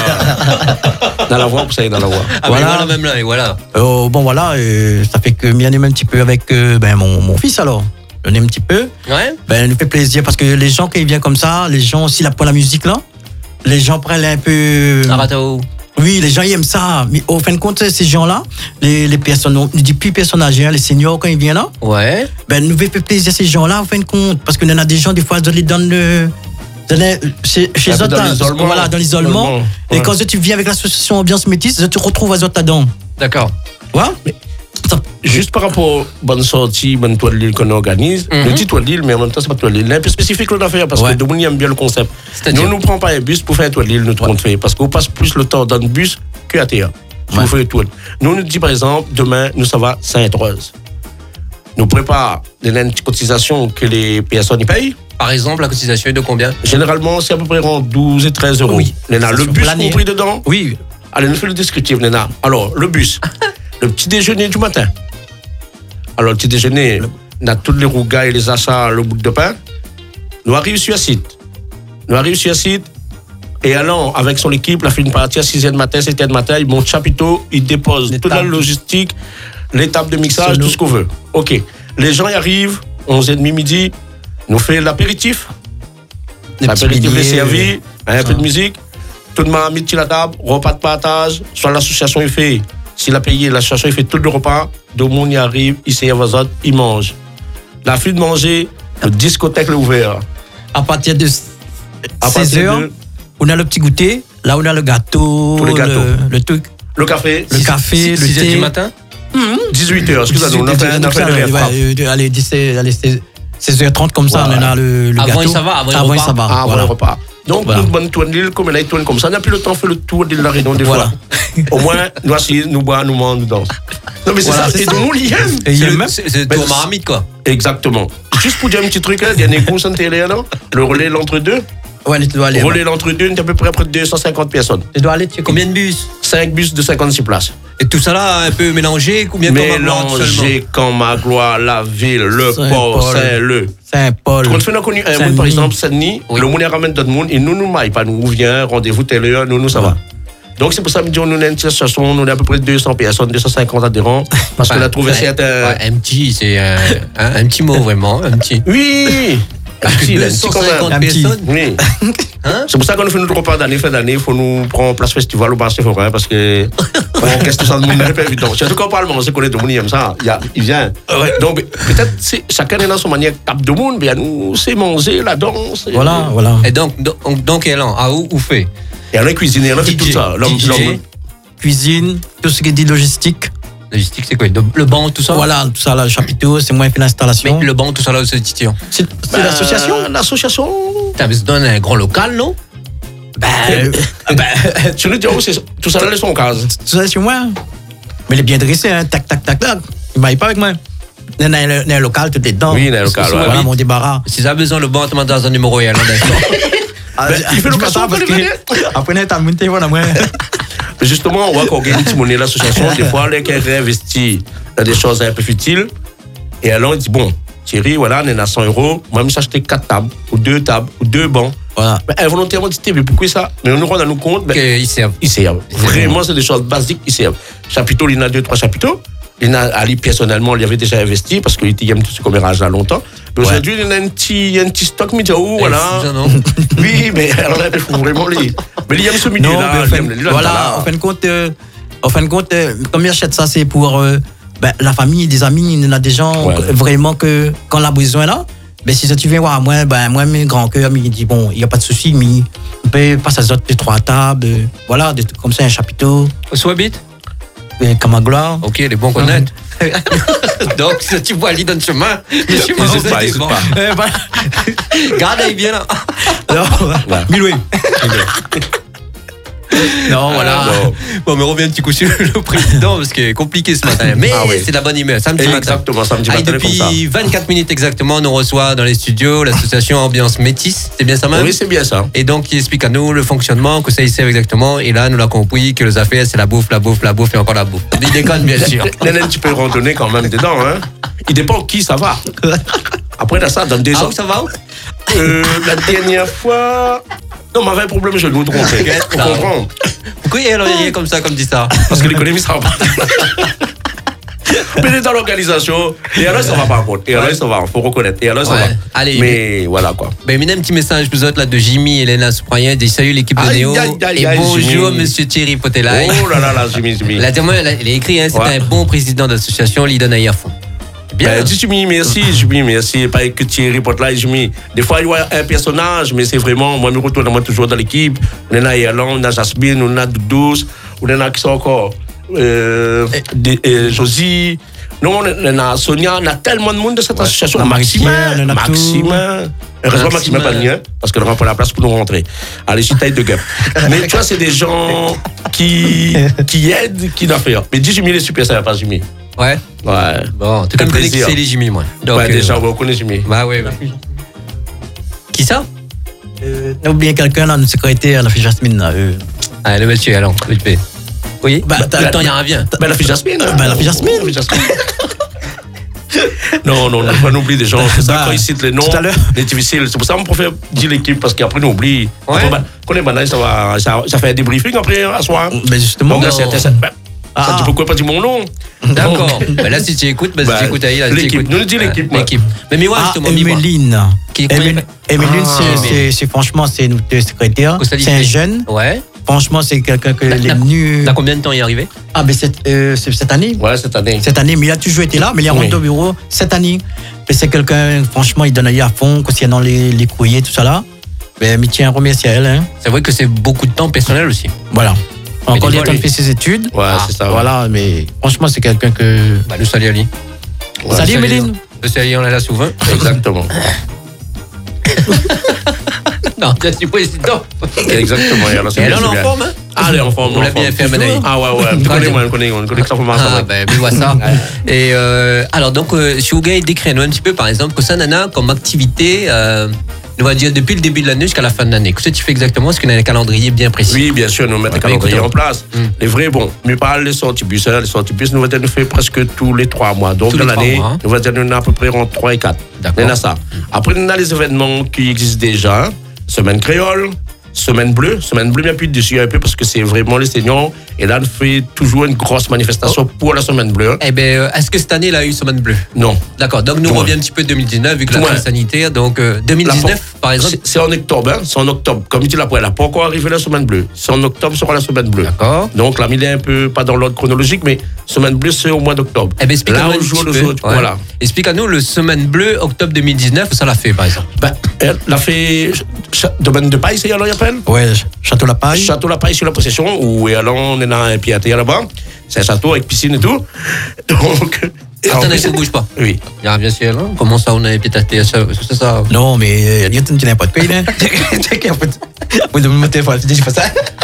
Dans la voix, vous savez, dans la voix. Ah, Voilà. mais voilà, même là, et voilà. Euh, bon, voilà, euh, ça fait que m'y anime un petit peu avec euh, ben, mon, mon fils, alors. On aime un petit peu. Ouais. Ben, nous fait plaisir, parce que les gens, quand ils viennent comme ça, les gens, s'ils apprennent la musique, là, les gens prennent un peu... Arato. Oui, les gens ils aiment ça. Mais au fin de compte, ces gens-là, les, les personnes, on dit plus personnes âgées, hein, les seniors, quand ils viennent là, Ouais. ben, nous fait plaisir ces gens-là, au fin de compte. Parce qu'il y en a des gens, des fois, ils les donnent le. dans les- Chez, chez Un peu eux, dans là, l'isolement. voilà, dans l'isolement. L'isolement, Et ouais. quand tu viens avec l'association Ambiance Métis, tu te retrouves à autres là-dedans. D'accord. Ouais? Ça- Juste par rapport aux bonnes sorties, bonnes toiles d'île qu'on organise, Mhm. nous dit toile d'île, mais en même temps, c'est pas toile d'île. C'est un peu spécifique l'on a fait parce Ouais. que tout le monde aime bien le concept. C'est-à-dire? Nous, on ne prend pas un bus pour faire toile d'île, nous, on fait. Parce qu'on passe plus le temps dans le bus qu'à terre. Si Ouais. vous faites toile. Nous, on nous dit par exemple, demain, nous, ça va Sainte-Rose. Nous prépare des petites cotisations que les personnes y payent. Par exemple, la cotisation est de combien? Généralement, c'est à peu près entre douze et treize euros. Oui. Néna, le Sur bus l'année. compris dedans. Oui. Allez, nous faisons le descriptif, Néna. Alors, le bus, le petit déjeuner du matin. Alors, le petit déjeuner, on a tous les rougailles, les achats, le bout de pain. Nous arrivons sur le site. Nous arrivons sur le site. Et allant avec son équipe, la fait une partie à six heures du matin, sept heures du matin, il monte chapiteau, il dépose Les toute la tables. logistique, les tables de mixage, Sono. tout ce qu'on veut. OK. Les gens y arrivent, onze heures trente midi, nous fait l'apéritif. Des petits L'apéritif est billets, servi, un peu ça. de musique. Tout le monde a mis sur la table, repas de partage. Soit l'association est fait, s'il a payé, l'association est fait tout le repas. Tout le monde y arrive, il sert aux autres, il mange. La fin de manger, le discothèque est ouvert. À partir de À seize partir heures, de- on a le petit goûter. Là, on a le gâteau. Tous les gâteaux. Le, le truc. Le café, Le café, le six heures thé. du matin? dix-huit heures. Excusez-nous, on a fait un Donc ça, appel de ouais, frappe. euh, allez, dix-sept allez, seize heures trente comme ça, Voilà. on a le, le Avant, gâteau. ça va, avant le Avant, repas. ça va. Ah, voilà voilà. le repas. Donc, Voilà. nous, bonne tourne l'île, comme elle tourne comme ça. On n'a plus le temps de faire le tour de la Réunion des Voilà. fois. Au moins, nous asseyons, nous bois, nous mangons, nous dansons. Non, mais c'est Voilà, ça. c'est Et ça. donc, on l'y aime. Et il C'est aime le- même. C'est c'est le Ben, tour maramite, quoi. Exactement. Juste pour dire un petit truc, là, dernier coup, ça télé, non? Le relais l'entre-deux. Ouais, tu dois aller. Relais l'entre-deux, on est à peu près près de deux cent cinquante personnes. Tu dois aller, tu Combien de bus? cinq bus de cinquante-six places. Et tout ça là, un peu mélangé, combien de seulement? Mélangé comme Magloire, la ville, le port, Saint-Paul. Saint-Leu. Saint-Paul. Quand on a connu un Saint-Denis. monde, par exemple, Saint-Denis, Oui. le monde ramène d'autres monde et nous, nous maille pas. Nous, vient, rendez-vous telle heure, nous, nous, ça va. Donc, c'est pour ça que nous, nous, une situation, nous, on a à peu près deux cents personnes, deux cent cinquante adhérents, parce qu'on a trouvé Ouais, certains. ouais, un petit, c'est un, un, un petit mot vraiment, un petit. Oui! Un petit, là, un petit quand même. deux cent cinquante Un petit. personnes. Oui. Hein? C'est pour ça qu'on fait notre repas d'année, fin d'année, il faut nous prendre place festival au Bassin Forêt, parce que, bon, qu'est-ce que ça demande, c'est pas évident. Surtout quand on parle, on sait qu'on est de monde, il aime ça, il, y a, il vient. Donc, peut-être, c'est- chacun est dans son manière tape de monde, mais à nous, c'est manger, la danse. et- Voilà, voilà. Et donc, donc, donc elle en, à où, où fait? Et on est cuisinier, on a fait D J. tout ça. L'homme, D J. l'homme- Cuisine, tout ce qui est dit logistique. Logistique, c'est quoi? Le, le banc, tout ça? Voilà, tout ça, là, le chapiteau, c'est moins fait Mais l'installation. le banc, tout ça là, c'est titillant. C'est c'est Ben, l'association. L'association. Putain, mais c'est dans un grand local, non? Ben, Ben, tu le dis, oh, c'est- tout ça là, ils sont en case. tout ça, c'est moi. Mais il est bien dressé, hein. Tac, tac, tac, tac. Il ne pas avec moi. Il y a un- il y a un local, tout est dedans. Oui, il y a un local, ouais. Voilà, mon débarras. Si ça a besoin, le banc, tu m'as dans un numéro, il y a un Ah, Ben, il fait je location, m'attends parce vous que le après, t'as monté, voilà, moi. Mais justement, on voit qu'on gagne une monnaie l'association. Des fois, les qui réinvestit dans des choses un peu futiles. Et alors, il dit, bon, Thierry, voilà, on est à cent euros. Moi, je vais acheter quatre tables, ou deux tables, ou deux bancs. Voilà. Mais involontairement, dit, mais pourquoi ça? Mais on nous rend à nous compte, ben, Ils servent. ils servent. Vraiment, c'est des choses basiques, ils servent. Chapiteau, il y en a deux, trois chapiteaux. Il y en a, Ali, personnellement, il y avait déjà investi parce qu'il était tout ce commérage là longtemps. Mais aujourd'hui, il y en a un petit, un petit stock, mais oh, voilà. Ça, non? Oui, mais alors là, il faut vraiment les. Mais il aime ce milieu Non, là. mais en il fin, aime- il aime voilà, là. en fin de compte, euh, en fin de compte, euh, comme il achète ça, c'est pour euh, ben, la famille, des amis, il y en a des gens Ouais. que- vraiment que quand on a besoin là, ben si ça tu viens voir moi, ben moi mes grands cœurs, il dit bon, il y a pas de souci, mais on peut passer à deux trois tables, euh, voilà, des trucs comme ça, un chapiteau, Swabit? euh, Kamagloire. Ok, les bons qu'on aide. Donc, si tu vois Ali dans le chemin, le chemin, N'hésite c'est pas, des n'hésite bons. pas. Euh, voilà. Garde, il vient là. Non, Miloué. Non, voilà. Non. Bon, mais reviens un petit coup sur le président parce que c'est compliqué ce matin. Mais Ah oui. c'est la bonne humeur. Samedi matin. Exactement, samedi Allez, matin, comme ça. depuis vingt-quatre minutes exactement, on nous reçoit dans les studios l'association Ambiance Métis. C'est bien ça, même? Oui, c'est bien ça. Et donc, il explique à nous le fonctionnement, que ça y sert exactement. Et là, nous l'a compris que les affaires, c'est la bouffe, la bouffe, la bouffe et encore la bouffe. Il déconne, bien sûr. Il y en a un petit peu randonné quand même dedans. Hein. Il dépend qui ça va. Après, dans ça, dans des Ah, gens. où ça va où? Euh, la dernière fois. Non, on avait un problème, je nous trompais. Vous comprenez? Pourquoi il est comme ça, comme dit ça? Parce que l'économie, ça va pas. Mais il est dans l'organisation. Et alors, ça va par contre. Et alors, ça va. Il faut reconnaître. Et alors, ça Ouais. va. Allez, mais voilà quoi. Ben, il y a un petit message pour vous autres là, de Jimmy et Elena Soprayen. Dit salut l'équipe de Aïe, Néo. aïe, aïe, Et aïe, bonjour, Jimmy. monsieur Thierry Potelay. Oh là là là, Jimmy, Jimmy. La dernière, elle a- elle a écrit, hein, c'est Ouais. un bon président d'association, il donne à fond. Bien. Ben, dis Jimmy, merci, Jimmy, merci. Pas que Thierry Potelay, Jimmy. Des fois, il y a un personnage, mais c'est vraiment, moi, je me retrouve moi, toujours dans l'équipe. On en a Yerlan, on a Jasmine, on a Doudous, on en a qui sont encore euh, des- euh, Josie. Non, on a Sonia, on a tellement de monde de cette association. On a Maximin, Marie-Pierre, on a tout. Maximin. Heureusement, Maximin pas Maximin. bien, parce qu'elle n'aura pas la place pour nous rentrer. Allez, je suis taille de gueule. Mais tu vois, c'est des gens qui, qui aident, qui doivent faire. Mais dis Jimmy, il est super, ça va pas, Jimmy. Ouais. Ouais. Bon, tu fait me connais qui plaisir. c'est les Jimmy, moi. Donc, Ouais, euh, déjà, on reconnaît Jimmy. Bah ouais, ouais. Qui ça? Euh, on a oublié quelqu'un là, notre secrétaire, la fille Jasmine là. euh. Ah, le monsieur, alors, vite fait. Oui, Bah, bah, t'as- le temps, il revient. Ben, la fille Jasmine. hein. Ben, la fille Jasmine. La fille Jasmine. Non, non, non, faut pas oublier des gens. C'est ça, Bah, quand ils citent les noms, tout à l'heure. c'est difficile. C'est pour ça qu'on préfère dire l'équipe, parce qu'après, on oublie. Ouais. Après, bah, quand on est banal, ça, va, ça, ça fait un débriefing après, à soir. Ben justement. Donc, là, non. c'est- c'est- ben, ça, Ah. tu peux quoi pas dire mon nom? D'accord. Donc, Bah, là, si tu écoutes, bah, si Bah, tu écoutes Aïe, là, si tu l'équipe. écoutes. Nous, on dit l'équipe, Ouais, moi. L'équipe. Mais Miwa, Ah, justement, Miwa. Emeline. Qui- comment Emeline, il- Emeline, Ah, c'est- mais- c'est, c'est franchement, c'est notre secrétaire. Qu'est-ce que ça dit, C'est un c'est- jeune. Ouais. Franchement, c'est quelqu'un que T'as- les t'as- venus. T'as combien de temps y arriver? Ah, ben cette, euh, c'est cette année. Ouais, cette année. Cette année, mais il a toujours été là, mais il est Oui. rentré au bureau cette année. Mais c'est quelqu'un, franchement, il donne à fond, concernant les, les courriers, tout ça là. Ben, mais tiens, remercie à elle. Hein. C'est vrai que c'est beaucoup de temps personnel aussi. Voilà. Encore il des a fois, fait lui- ses études. Ouais, Ah, c'est ça. Voilà, mais franchement, c'est quelqu'un que. Bah, nous salut Ali. Ouais, Salut, Emeline. Nous salut, on est là souvent. Exactement. Non, je suis président. Exactement. Et alors, c'est Et bien, elle c'est en bien. forme, hein? Ah, elle est en forme. On en l'a bien forme. fait à Manaï. Ah ouais, ouais. Tu connais, moi, on connaît, on connaît que ça pour Ah, ben, je vois ça. Et euh, alors, donc, euh, si vous gagnez décrire-nous un petit peu, par exemple, que ça, Nana, comme activité, euh, on va dire depuis le début de l'année jusqu'à la fin de l'année. Qu'est-ce que tu fais exactement? Est-ce qu'on a un calendrier bien précis? Oui, bien sûr, nous mettons Ouais, le calendrier écoutons. en place. Mm. Les vrais, bon, nous parlons des sorties bus. hein, Les sorties bus, nous allons faire presque tous les trois mois. Donc, Tous dans les trois l'année, mois, hein. nous allons à peu près entre trois et quatre. D'accord. On a ça. Après, on a les événements qui existent déjà. Semaine créole, semaine bleue. Semaine bleue, bien plus dessus un peu parce que c'est vraiment les seniors. Et là, on fait toujours une grosse manifestation Oh. pour la semaine bleue. Eh bien, euh, est-ce que cette année, il a eu Semaine Bleue? Non. D'accord, donc nous Ouais. revient un petit peu deux mille dix-neuf, vu que la Ouais. crise sanitaire. Donc, euh, deux mille dix-neuf, La- par exemple. C'est c'est en octobre, hein, c'est en octobre. Comme tu l'as dit, elle n'a pas encore arrivé la semaine bleue. C'est en octobre sera la semaine bleue. D'accord. Donc là, il est un peu pas dans l'ordre chronologique, mais semaine bleue, c'est au mois d'octobre. Eh bien, explique-nous Là, un on joue petit le peu. jour. Ouais. Voilà. Explique-nous le Semaine Bleue, octobre deux mille dix-neuf, ça l'a fait, par exemple. Ben, elle a fait ch- domaine de paille, c'est alors, il appelle Ouais, Château La Paille. Château La Paille sur la possession, où et alors on est dans un pied à terre là-bas. C'est un château avec piscine et tout. Donc. et en Attendez, plus- ça ne bouge pas. Oui. Ah, bien sûr, hein. Comment ça, on a pied à terre, ça, c'est ça. Non, mais il y a tu n'as pas de pays, là. Vous devez me téléphone, je dis pas ça.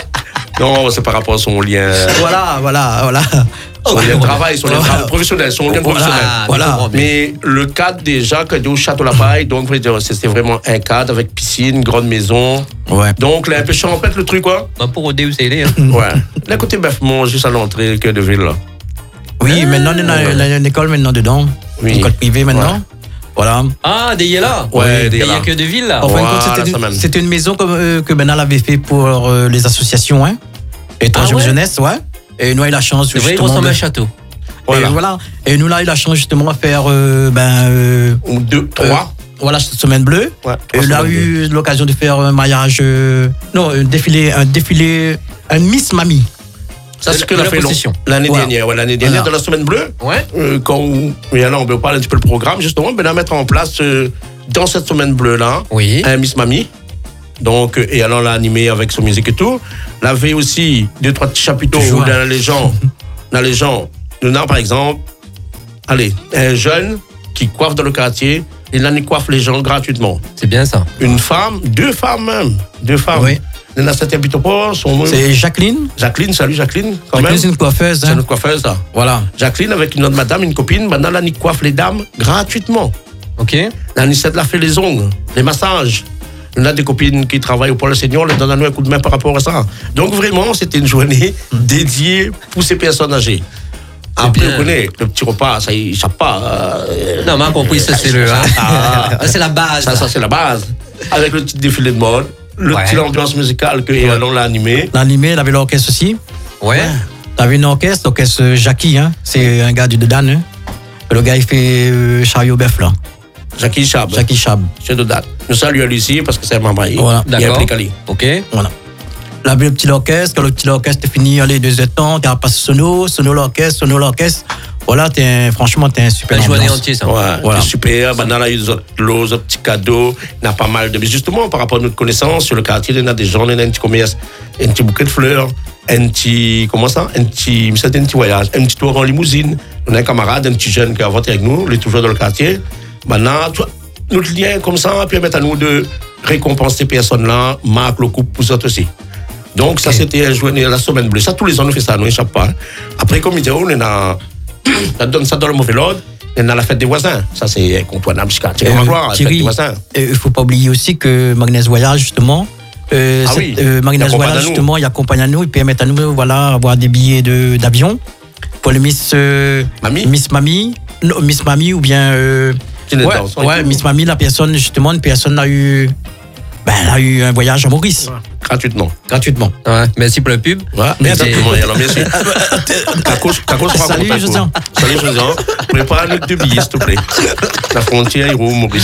Non, c'est par rapport à son lien. Voilà, voilà, voilà. Son lien de travail, son lien de travail professionnel, son lien Voilà. professionnel. Voilà. je comprends bien. Mais le cadre déjà, que au Château La Paille, donc je veux dire, c'était vraiment un cadre avec piscine, grande maison. Ouais. Donc là, un peu champêtre le truc, quoi. Bah, pour Odé, vous savez, hein. Ouais. Là, côté Beffemont, juste à l'entrée, cœur de ville, là. Oui, maintenant, on a on a une école maintenant dedans. Oui. Une école privée maintenant. Ouais. Voilà. Ah, des là. Ouais, des des là. que de ville, là. En fin de Voilà, compte, c'était ça une- mène. c'était une maison comme, euh, que Benal avait fait pour euh, les associations, hein. Et Ah troisième ouais jeunesse, ouais. Et nous, il a la chance C'est vrai, il justement. ressemble à de- un château. Voilà. Et voilà. Et nous, là, il a la chance justement à faire, euh, ben, euh, Ou deux, trois. voilà, cette semaine bleue. Ouais, Et trois il a semaines eu l'occasion de faire un mariage, euh, non, un défilé, un défilé, un Miss Mamie. Ça, De c'est la- ce que de l'a la fait long- possession. l'année Voilà. dernière. Ouais, l'année dernière, Voilà. dans la semaine bleue. Ouais. Euh, quand on, oui, alors, on peut parler un petit peu le programme, justement, ben, à mettre en place, euh, dans cette semaine bleue-là, Oui. un Miss Mamie. Donc, euh, et alors, on l'a animé avec son musique et tout. On avait aussi deux, trois petits chapiteaux Toujours. où dans les gens, dans les gens, nous avons, par exemple, allez, un jeune qui coiffe dans le quartier, et là, il coiffe les gens gratuitement. C'est bien ça. Une femme, deux femmes même, deux femmes. Oui. Il y en a sept habitants pas, son nom. C'est Jacqueline. Jacqueline, salut Jacqueline, quand Jacqueline, même. c'est une coiffeuse, C'est hein. notre coiffeuse, là. Voilà. Jacqueline, avec une autre madame, une copine, maintenant, là, il coiffe les dames gratuitement. Ok. Là, il essaie de la faire les ongles, les massages. On a des copines qui travaillent au Pôle Senior, on donne à nous un coup de main par rapport à ça. Donc, vraiment, c'était une journée dédiée pour ces personnes âgées. Après, bien. vous connaissez, le petit repas, ça y échappe pas. euh, Non, mais on a compris, ça, c'est le. hein. Ah. c'est la base. Ça, ça c'est la base. Avec le petit défilé de mode, le Ouais. petit ambiance musicale que Elan l'a animé. L'animé, il avait l'orchestre aussi. Ouais. T'avais une orchestre, l'orchestre Jackie, hein. C'est un gars du Dedan, hein. Le gars, il fait euh, chariot bœuf, là. Jackie Chab, Jackie Chab. c'est de date. Nous saluons Lucie parce que c'est un membre. Voilà. Il y a D'accord. impliqué Ali. Ok. Voilà. Là, le petit orchestre, quand le petit orchestre est fini, allez, deux heures de temps, t'as passé sono, sono l'orchestre, sono l'orchestre. Voilà, t'es un- franchement, t'es un super La journée ambiance. entière, ça. Ouais, Voilà. c'est super. Maintenant, là, il y a des autres lots, des petits cadeaux. Il y a pas mal de. Mais justement, par rapport à notre connaissance sur le quartier, il y a des gens, il y a un petit commerce, un petit bouquet de fleurs, un petit. Comment ça? Un petit. C'est un petit voyage, un petit tour en limousine. On a un camarade, un petit jeune qui a voté avec nous, il est toujours dans le quartier. Maintenant, tu vois, notre lien comme ça permet à nous de récompenser ces personnes-là, marque le coup pour ça aussi. Donc, ça, c'était un journée, la semaine bleue. Ça, tous les ans, nous fait ça, nous échappe pas. Après, comme il dit, on est a. Ça donne ça dans le mauvais ordre. Il y a la fête des voisins. Ça, c'est incontournable jusqu'à Euh, gloire, la fête Thierry, des voisins. il ne faut pas oublier aussi que Magnès Voyage, justement, euh, Ah cette- oui, euh, il Magnès accompagne à Voyage, nous. justement, il accompagne à nous, il permet à nous, voilà, avoir des billets de- d'avion pour le Miss, euh, Mamie? Miss Mamie, non, Miss Mamie ou bien, euh, Qui n'est ouais, dans son ouais, équipe. Miss Mamie, la personne, justement, une personne a eu, ben, elle a eu un voyage à Maurice, Gratuitement. gratuitement. Ouais. Merci pour la pub. Ouais, Merci. exactement. Et alors, bien sûr. Kakos, Kakos sera Salut, content avec Josian. vous. Salut, Josian. Prépare-nous deux billets, s'il te plaît. La frontière, il roule Maurice.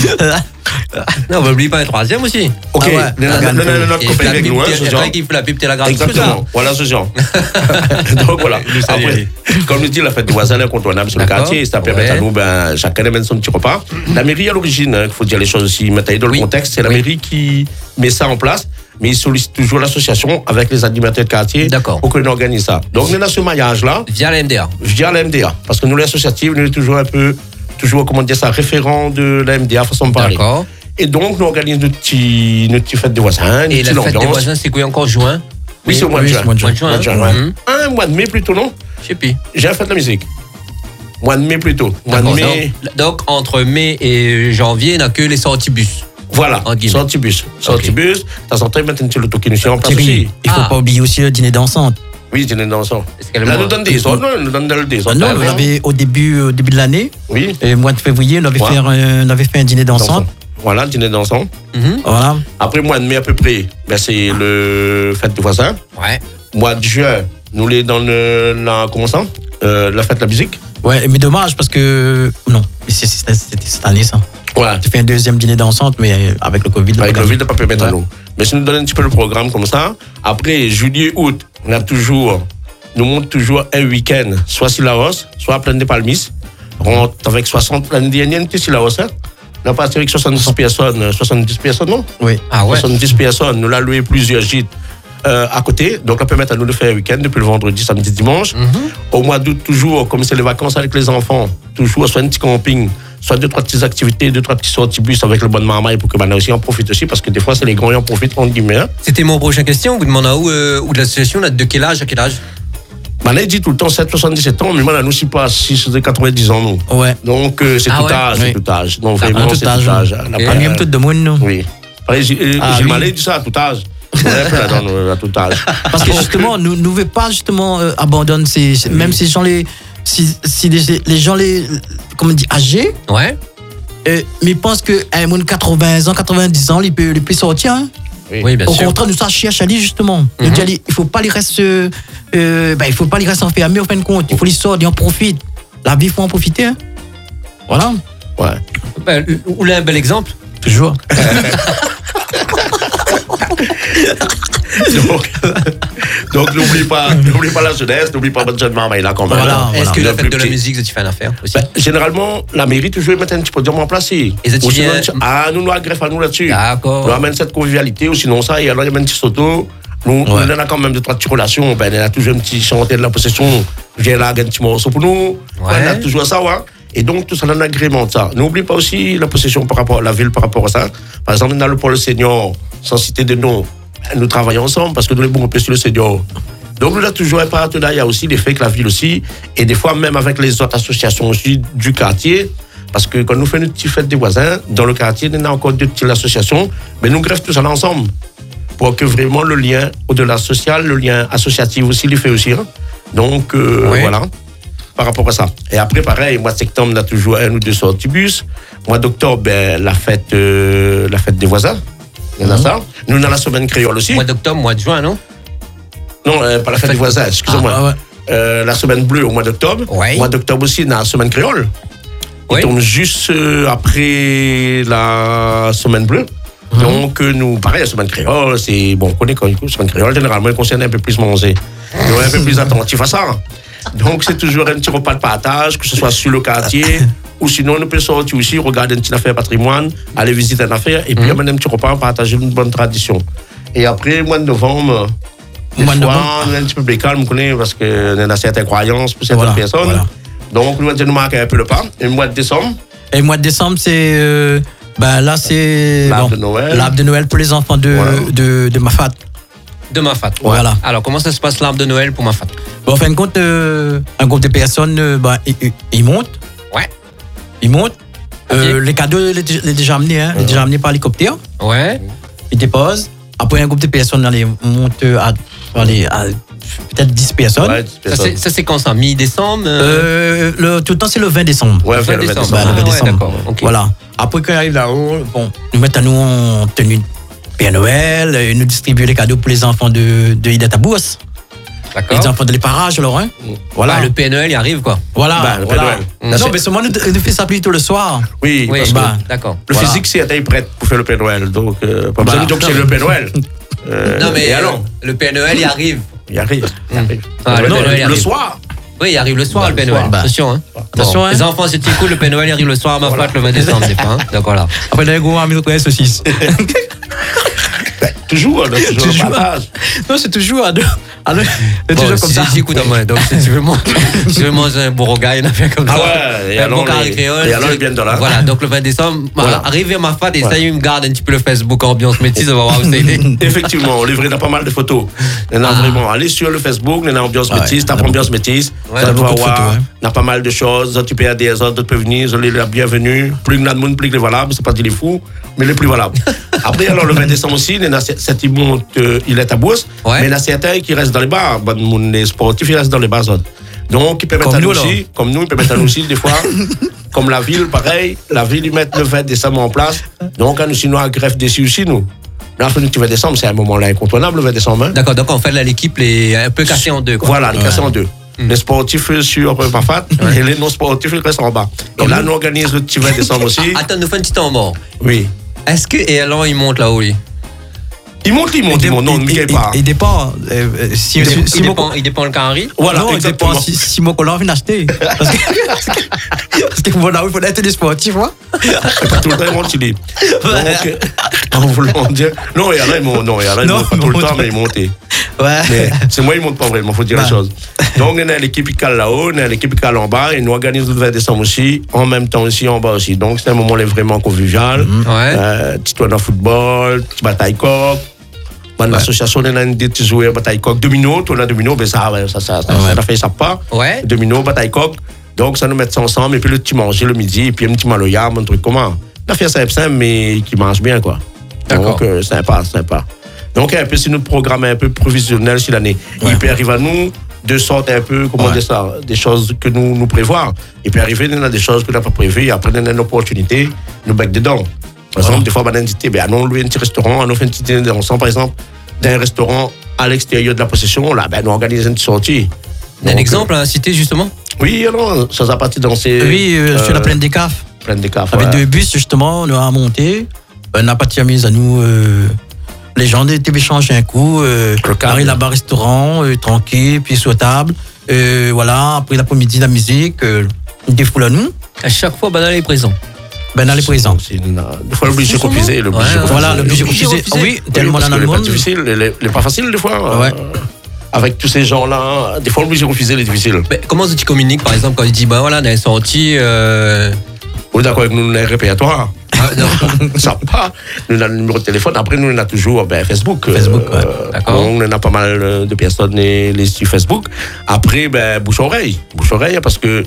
Non, on n'oublie pas un troisième aussi. Ok, Ah ouais. le- le- le- le- notre Et copain la avec pub, nous, hein, t'es- Josian. après qu'il fait la pub, t'es la grande. Exactement. Voilà ce genre. Donc voilà. Après, comme nous dit, la fête des voisins est incontournable sur le D'accord. quartier. Ça permet Ouais. à nous, ben, chacun amène son petit repas. La mairie, à l'origine, il faut dire les choses aussi, mettre dans le Oui. contexte, c'est la Oui. mairie qui met ça en place, mais il sollicite toujours l'association avec les animateurs de quartier D'accord. pour qu'on organise ça. Donc, on est dans ce maillage-là, Via la M D A. je dis à la M D A, parce que nous, l'associative, nous, est toujours un peu, toujours, comment dire ça, référent de la M D A, façon de parler. D'accord. Et donc, nous organisons notre petit, notre petit fête des voisins. Et la fête des voisins, c'est quoi encore juin? Oui, c'est au mois de oui, juin. c'est au mois de Mois de juin. Mois de juin, hein. ouais. Mhm. Un mois de mai plutôt, non? Je sais plus. J'ai fait de la musique. Mois de mai plutôt. Mois de D'accord, mai. donc, donc, entre mai et janvier, il n'y a que les sorties bus. Voilà, En guillemets. sortibus. Sortibus, ça sortait maintenant sur l'auto qui nous en place Thierry, aussi. il faut Ah. pas oublier aussi le dîner dansante. Oui, dîner dansant. Est-ce qu'elle Là, est nous donne des autres. Non, nous donne des Ah autres. non, Ah, on oui. avait au début, au début de l'année, Oui, au mois de février, on avait, Ouais. fait, un, on avait fait un dîner dansant. dansant. Voilà, dîner dansant. Mhm. Voilà. Après, mois de mai à peu près, ben, c'est le fête des voisins. Ouais. Mois de juin, nous les dans le, la, comment ça euh, la fête de la musique. Ouais, mais dommage parce que. Non, mais c'est- c'est- c'était cette année ça. Ouais. J'ai fait un deuxième dîner dansante, mais avec le Covid. Avec le Covid. vide, on ne peut pas permettre à Ouais. nous. Mais si nous donnons un petit peu le programme comme ça, après, juillet, août, on a toujours, nous monte toujours un week-end, soit sur la hausse, soit à Plaine des Palmis. On rentre avec soixante, l'année dernière, on était sur la hausse, hein. On a parti avec soixante-dix personnes, soixante-dix personnes, non? Oui. Ah ouais. soixante-dix personnes, nous l'avons loué plusieurs gîtes euh, à côté. Donc, on peut permettre à nous de faire un week-end depuis le vendredi, samedi, dimanche. Au mois d'août, toujours, comme c'est les vacances avec les enfants, toujours soit un petit camping, soit deux, trois petites activités, deux, trois petits sorties bus avec le bon marmaille pour que maintenant aussi en profite aussi, parce que des fois, c'est les grands qui en profitent, entre guillemets. Hein. C'était mon prochaine question. Vous demandez à où, euh, où de l'association, là, de quel âge à quel âge? Maintenant, il dit tout le temps sept, soixante-dix-sept ans, mais maintenant, nous, c'est pas six, quatre-vingt-dix ans, nous. Ouais. Donc, euh, c'est Ah tout ouais? âge, Oui. c'est tout âge. Donc, Ah, vraiment, tout c'est âge, tout âge. oui. La Ok. pa- On aime tout le monde, nous. Oui. Pareil, J'ai euh, Ah, j'ai oui. mal dit ça à tout âge. Ouais, là, dans le- à tout âge. Parce que justement, nous ne voulons pas justement euh, abandonner ces, ces- même ces gens les, si, si les, les gens les, comment on dit, âgés, Ouais. euh, mais ils pensent que eh, moins de quatre-vingts ans, quatre-vingt-dix ans, ils peuvent, ils peuvent sortir. Hein. Oui, bien Au sûr. contraire, nous ça cherche à aller justement. Nous dit, allez, il faut pas les rester, euh, ben, il faut pas les rester enfermés en fin de compte. Il faut les sortir, en profite. La vie, il faut en profiter. Hein. Voilà. Ouais. Ben, vous voulez un bel exemple? Toujours. Donc, donc n'oublie pas, n'oublie pas la jeunesse, n'oublie pas votre jeune maman, il a quand même. Voilà, hein. Est-ce voilà. que Le la plus fête de la petit. musique, vous faites une affaire aussi? Ben, généralement, la mairie toujours met un petit peu d'homme en place. Et ça, tu Ou sinon, viens- ah, nous, nous agreffe à nous là-dessus. D'accord. Nous amène cette convivialité, ou sinon ça, et alors il y a un petit soto. Nous, nous, on a quand même deux, trois petites relations. Ben, il y a toujours un petit chantier de la possession. Viens là, un petit morceau pour nous. Ouais. On a toujours ça, ouais. Et donc, tout ça, on agrémente ça. N'oublie pas aussi la possession par rapport à la ville, par rapport à ça. Par exemple, dans le pôle senior, sans citer de nom, nous travaillons ensemble parce que nous les bons sur le senior. Donc, nous avons toujours un partenariat. Il y a aussi l'effet que la ville aussi, et des fois même avec les autres associations aussi du quartier. Parce que quand nous faisons une petite fête des voisins, dans le quartier, il y a encore deux petites associations, mais nous greffons tout ça ensemble. Pour que vraiment le lien au-delà social, le lien associatif aussi, il fait aussi. Hein. Donc, euh, Oui. voilà, par rapport à ça. Et après, pareil, mois de septembre, on a toujours un ou deux sorties bus. Mois d'octobre, ben, la, fête, euh, la fête des voisins. Il y en a ça. Nous, on a la semaine créole aussi. Mois d'octobre, mois de juin, non? Non, euh, pas la fête des voisins, excusez-moi. Ah, ouais. Euh, la semaine bleue au mois d'octobre. Ouais. Mois d'octobre aussi, on a la semaine créole. Il Oui. tombe juste euh, après la semaine bleue. Donc, euh, nous, pareil, la semaine créole, c'est. Bon, on connaît quand la semaine créole, généralement, elle concerne un peu plus manger. Nous, un peu plus attentif à ça. Donc, c'est toujours un petit repas de partage, que ce soit sur le quartier, ou sinon, on peut sortir aussi, regarder une petite affaire patrimoine, aller visiter une affaire, et puis amener un petit repas, partager une bonne tradition. Et après, mois de novembre, des Mois de fois, novembre. on est un petit peu plus calme, on connaît, parce qu'on a certaines croyances pour certaines Voilà, personnes. voilà. Donc, nous, on nous marque un peu le pas. Et le mois de décembre, Et le mois de décembre, c'est. euh, ben là, c'est. L'arbre de Noël. L'arbre de Noël pour les enfants de, Voilà. de, de ma fat. De ma fat. Voilà. Alors, comment ça se passe l'arbre de Noël pour ma fat? Bon, en fin de compte, euh, un groupe de personnes, euh, ben, ils, ils- ils montent. Ouais. Ils montent. Euh, Ok. les cadeaux, ils sont déjà amenés, hein. Ils sont déjà amenés par hélicoptère. Ouais. Ils déposent. Après, un groupe de personnes, allez, monte à, allez, à peut-être dix personnes. ouais, Ça, c'est, ça, c'est quand ça? Mi-décembre? euh, Euh, le, tout le temps, c'est le vingt décembre. Ouais, fin vers le décembre. vingt Bah, le Ah, vingt ouais, décembre. d'accord. Ok. Voilà. Après, quand ils arrivent là-haut, bon, nous mettons à nous en tenue de Père Noël, et nous distribuons les cadeaux pour les enfants de, de Ida Tabous, D'accord. les enfants de l'éparage, alors, hein. Voilà. Bah, le P N L, il arrive, quoi. Voilà. Bah, le Père voilà. Noël. Non, mais seulement nous, nous fait ça plutôt le soir. Oui, Oui, parce que bah, d'accord. le voilà. physique, c'est être prête pour faire le Père Noël. Donc, euh, pas besoin Voilà. de dire que c'est le Père Noël. Euh, Non, mais et euh, alors le P N L, il arrive. Il arrive. Il arrive. Ah, le Non, Père Noël, il le arrive. soir. Oui, il arrive le soir, Bah, le P N le L. soir. Bah. Attention, hein. Attention, Bon. hein. Les enfants, c'est cool, le P N L, il arrive le soir à ma fat le vingt décembre, des fois. Hein. D'accord, là. Après, les gros amis, on saucisse. Toujours, on a toujours Toujours. le partage. Non, c'est toujours à deux. Alors, c'est Bon, toujours comme si ça. j'écoute à moi, donc si tu veux manger, si tu veux manger un boroga, il y en a fait comme Ah ça. ouais, et un alors bon carré les- créole. et alors c'est- ils viennent de là. Voilà, donc le vingt décembre, Voilà. arrivé à ma fête, et Ouais. ça, il me garde un petit peu le Facebook ambiance métisse, on va voir où ça a été. Effectivement, on livre, il y a pas mal de photos. Il y en a Ah. vraiment. Allez sur le Facebook, il y en a ambiance Ouais, métisse, il y tape en a ambiance métisse. Ouais, Ça il y a te va beaucoup de voir. photos, hein. Il y a pas mal de choses. Tu peux aider les autres, d'autres peuvent venir. Ils ont la bienvenue. Plus que de monde, plus que les valables. C'est pas dit les fous, mais les plus valables. Après, alors, le vingt décembre aussi, il y en a certains qui montent, euh, il est à Bourse. Ouais. Mais il y en a certains qui restent dans les bars. Bon, mon- les sportifs, ils restent dans les bars. autres. Donc, ils permettent Comme à nous nous, aussi, comme nous, ils permettent à nous aussi, des fois, comme la ville, pareil, la ville, ils mettent le vingt décembre en place. Donc, à nous, sinon, à greffe dessus aussi, nous. Là, le vingt décembre, c'est un moment-là incontournable, le vingt décembre. hein. D'accord, donc en fait, là, l'équipe est un peu cassée en deux, quoi. Voilà, les cassés en deux. Les sportifs euh, sur euh, Pafat et les non-sportifs, ils restent en bas. Et là, nous organisons le petit vingt décembre aussi. Attends, nous faisons un petit temps mort. Oui. Est-ce que, et alors, il monte là-haut, lui? Il monte, il monte, il monte. Non, ne me pas. Il dépend. euh, euh, Si Il, si- dépend, si il, mon- dépend, il dépend le carré? Voilà, non, il exactement. dépend si, si mon collant vient acheter. Parce que, parce que voilà, il faut être des sportifs, moi. C'est pas tout le temps, ils montent, il est. Donc, euh, en voulant dire. Non, et là, il monte, non, et là, il Non, monte pas il tout le monte temps, pas. mais il monte. Ouais. Mais c'est moi, il monte pas vraiment, faut dire Bah. les choses. Donc, on a l'équipe qui cale là-haut, on a l'équipe qui cale en bas, et nous organisons le vingt décembre aussi, en même temps aussi en bas aussi. Donc, c'est un moment là, vraiment convivial. Ouais. Euh, petit tournoi de football, petit bataille coq. Bon, l'association, on a des petits joueurs bataille coq. Domino, tournoi domino, ben ça, ouais, ça, ça, ça, Ouais. ça fait ça pas. Ouais. Domino, bataille coq. Donc, ça nous met ça ensemble, et puis le petit manger le midi, et puis un petit maloya, un truc comment. On a fait simple, simple, mais qui mange bien, quoi. D'accord. Donc, euh, sympa, sympa. Donc, un peu, c'est notre programme un peu provisionnel sur l'année. Ouais. Il peut arriver à nous de sorte un peu, comment Ouais. dire ça, des choses que nous nous prévoyons. Il peut arriver, il y a des choses que nous n'avons pas prévues, et après, il y a une opportunité, nous bec dedans. Par Voilà. exemple, des fois, on a dit, ben, nous louer un petit restaurant, on fait un petit dîner ensemble, par exemple, d'un restaurant à l'extérieur de la possession, là, ben, nous organisons une sortie. Un Donc, exemple à citer, justement? euh, Oui, alors, ça a parti dans ces. Oui, euh, sur la plaine des Caves. Plaine des Caves. Avec ouais. deux bus, justement, on a monté. On a parti à mise à nous. euh, les gens étaient échangés un coup. Euh, Le cadre. Arrive là-bas, restaurant, euh, tranquille, puis sur table. Euh, voilà, après l'après-midi, la musique. Euh, des foules à nous. À chaque fois, Banal est présent. Ben, dans les présents. C'est une- Des fois, le budget C'est refusé. Le Ouais, budget ouais. refusé. Voilà, le budget Le budget refusé. refusé. Oui, Oui, tellement parce dans que le les pas monde. difficile, les, les, les pas facile des fois. Ouais. euh, avec tous ces gens-là, des fois le budget refusé, les difficiles. Mais comment tu communiques, par exemple, quand il dit, bah voilà, on est sorti. Euh... On est d'accord avec nous, on a un répertoire. Ah, non. Ça pas. Nous on a le numéro de téléphone. Après, nous on a toujours ben, Facebook. Facebook, ouais. D'accord. On en a pas mal euh, de personnes les, les sur Facebook. Après, ben, bouche-oreille. Bouche-oreille, parce que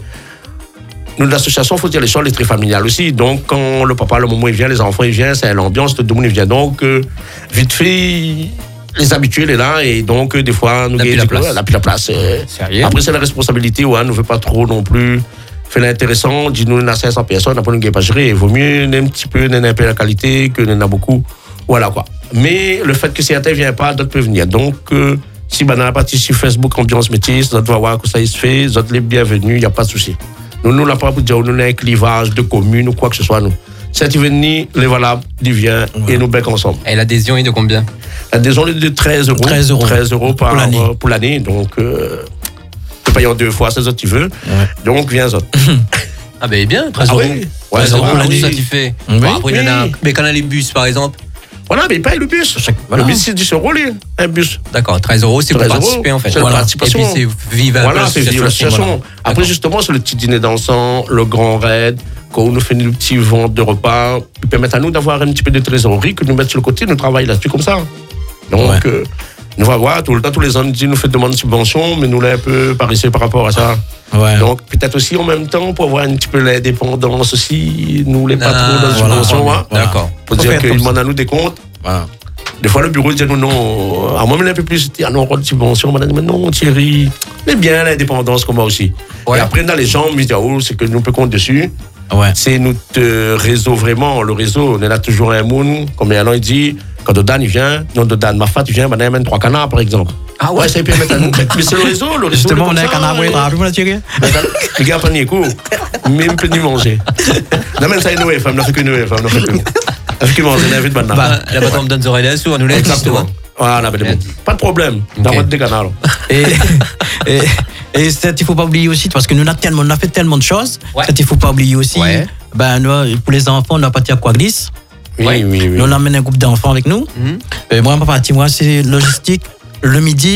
nous, l'association, il faut dire les choses, elle est très familiale aussi. Donc, quand le papa, le moment, il vient, les enfants, ils viennent, c'est l'ambiance, tout le monde, il vient. Donc, euh, vite fait, les habitués, il est là. Et donc, euh, des fois, nous, La plus la place. la plus la place. euh. Sérieux? Après, c'est la responsabilité, ouais, on ne veut pas trop non plus faire l'intéressant. Dis-nous, on a cinq cents personnes, après, nous ne pas gérer. Il vaut mieux un petit peu, un peu la qualité, que nous en a beaucoup. Voilà, quoi. Mais le fait que certains ne viennent pas, d'autres peuvent venir. Donc, euh, si ben, dans la partie sur Facebook, ambiance métisse, d'autres vont voir que ça se fait, d'autres les bienvenus, il n'y a pas de souci. Nous, nous, n'a pas pour dire, nous, on a un clivage de communes ou quoi que ce soit, nous. Si tu veux venir, les valables, ils viennent et nous bec ensemble. Et l'adhésion est de combien? L'adhésion est de treize euros. treize euros. treize euros par, Pour l'année. euh, pour l'année. Donc, euh, tu payes en deux fois, c'est ça que tu veux. Donc, viens autres. Ah, ben bien, treize Ah euros. oui? Ouais, treize ça euros, va, tout oui. ça tu fais. Oui. Bon, après, il y en a. Oui. Mais quand on a les bus, par exemple. Voilà, mais il paye le bus. Chaque- voilà. Le bus, c'est dix euros, lui, un bus. D'accord, treize euros, c'est pour treize euros, participer, en fait. c'est la Voilà. participation. Et puis, c'est vivre un peu Voilà, c'est vivre l'association. voilà. Après, D'accord. justement, c'est le petit dîner dansant, le grand raid, quand on nous fait une petite vente de repas, qui permettent à nous d'avoir un petit peu de trésorerie, que nous mettre sur le côté, nous travaillons là-dessus comme ça. Donc, Ouais. euh, nous va voir, tout le temps, tous les ans, nous disent, nous fait demande de subvention, mais nous l'avons un peu paressé par rapport à ça. Ouais. Donc, peut-être aussi en même temps, pour avoir un petit peu l'indépendance aussi, nous les pas Ah, trop dans la voilà, subvention. voilà. hein. D'accord. Pour Faut dire faire qu'ils comme demandent à nous des comptes. Voilà. Des fois, le bureau dit non, non, à moi, mais un peu plus, ah non, on de subvention. On a dit, mais non, Thierry, mais bien l'indépendance comme moi aussi. Ouais. Et après, dans les gens, on me dit, ah, oh, c'est que nous peut compter dessus. Ouais. C'est notre réseau vraiment, le réseau. On a toujours un monde, comme Alain il dit, quand Dodan il vient, non, Dodan, ma fat, il vient, ben, il amène trois canards, par exemple. Ah ouais? Ouais, ça permet à nous. Mais c'est le réseau, le réseau. Justement, on est a un comme ça, canard ouais. brûlé. Vous l'avez tiré? Les gars, prenez coup. Même peut nous manger. Non, même ça, il nous est, femme, n'a fait que nous est, femme, n'a fait que nous. N'a fait que manger, n'a fait de banane. Bah, la bataille me donne des oreilles sous, on nous l'a dit, Exactement. justement. Voilà, ben, bon. Pas de problème. Dans Ok. votre des canards. Et, et, et c'est- il faut pas oublier aussi, parce que nous on a, tellement, on a fait tellement de choses, Ouais. c'est- il faut pas oublier aussi, Ouais. ben, nous, pour les enfants, on a parti à Coaglisse. Oui, Ouais. oui, oui. Nous, on amène un groupe d'enfants avec nous. Mhm. Et moi, ma partie, moi, c'est logistique, le midi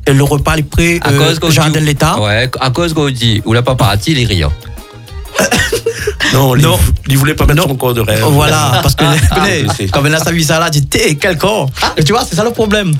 Et le repas est prêt À euh, cause qu'on au jardin dit- de l'État. Ouais, à cause qu'on dit, ou la paparazzi, il est riant. Non, il, Non. il voulait pas mettre Non. son corps de rêve. Voilà, parce que connais, je sais. quand on a sa vie ça là, dit t'es quel corps. Et tu vois, c'est ça le problème.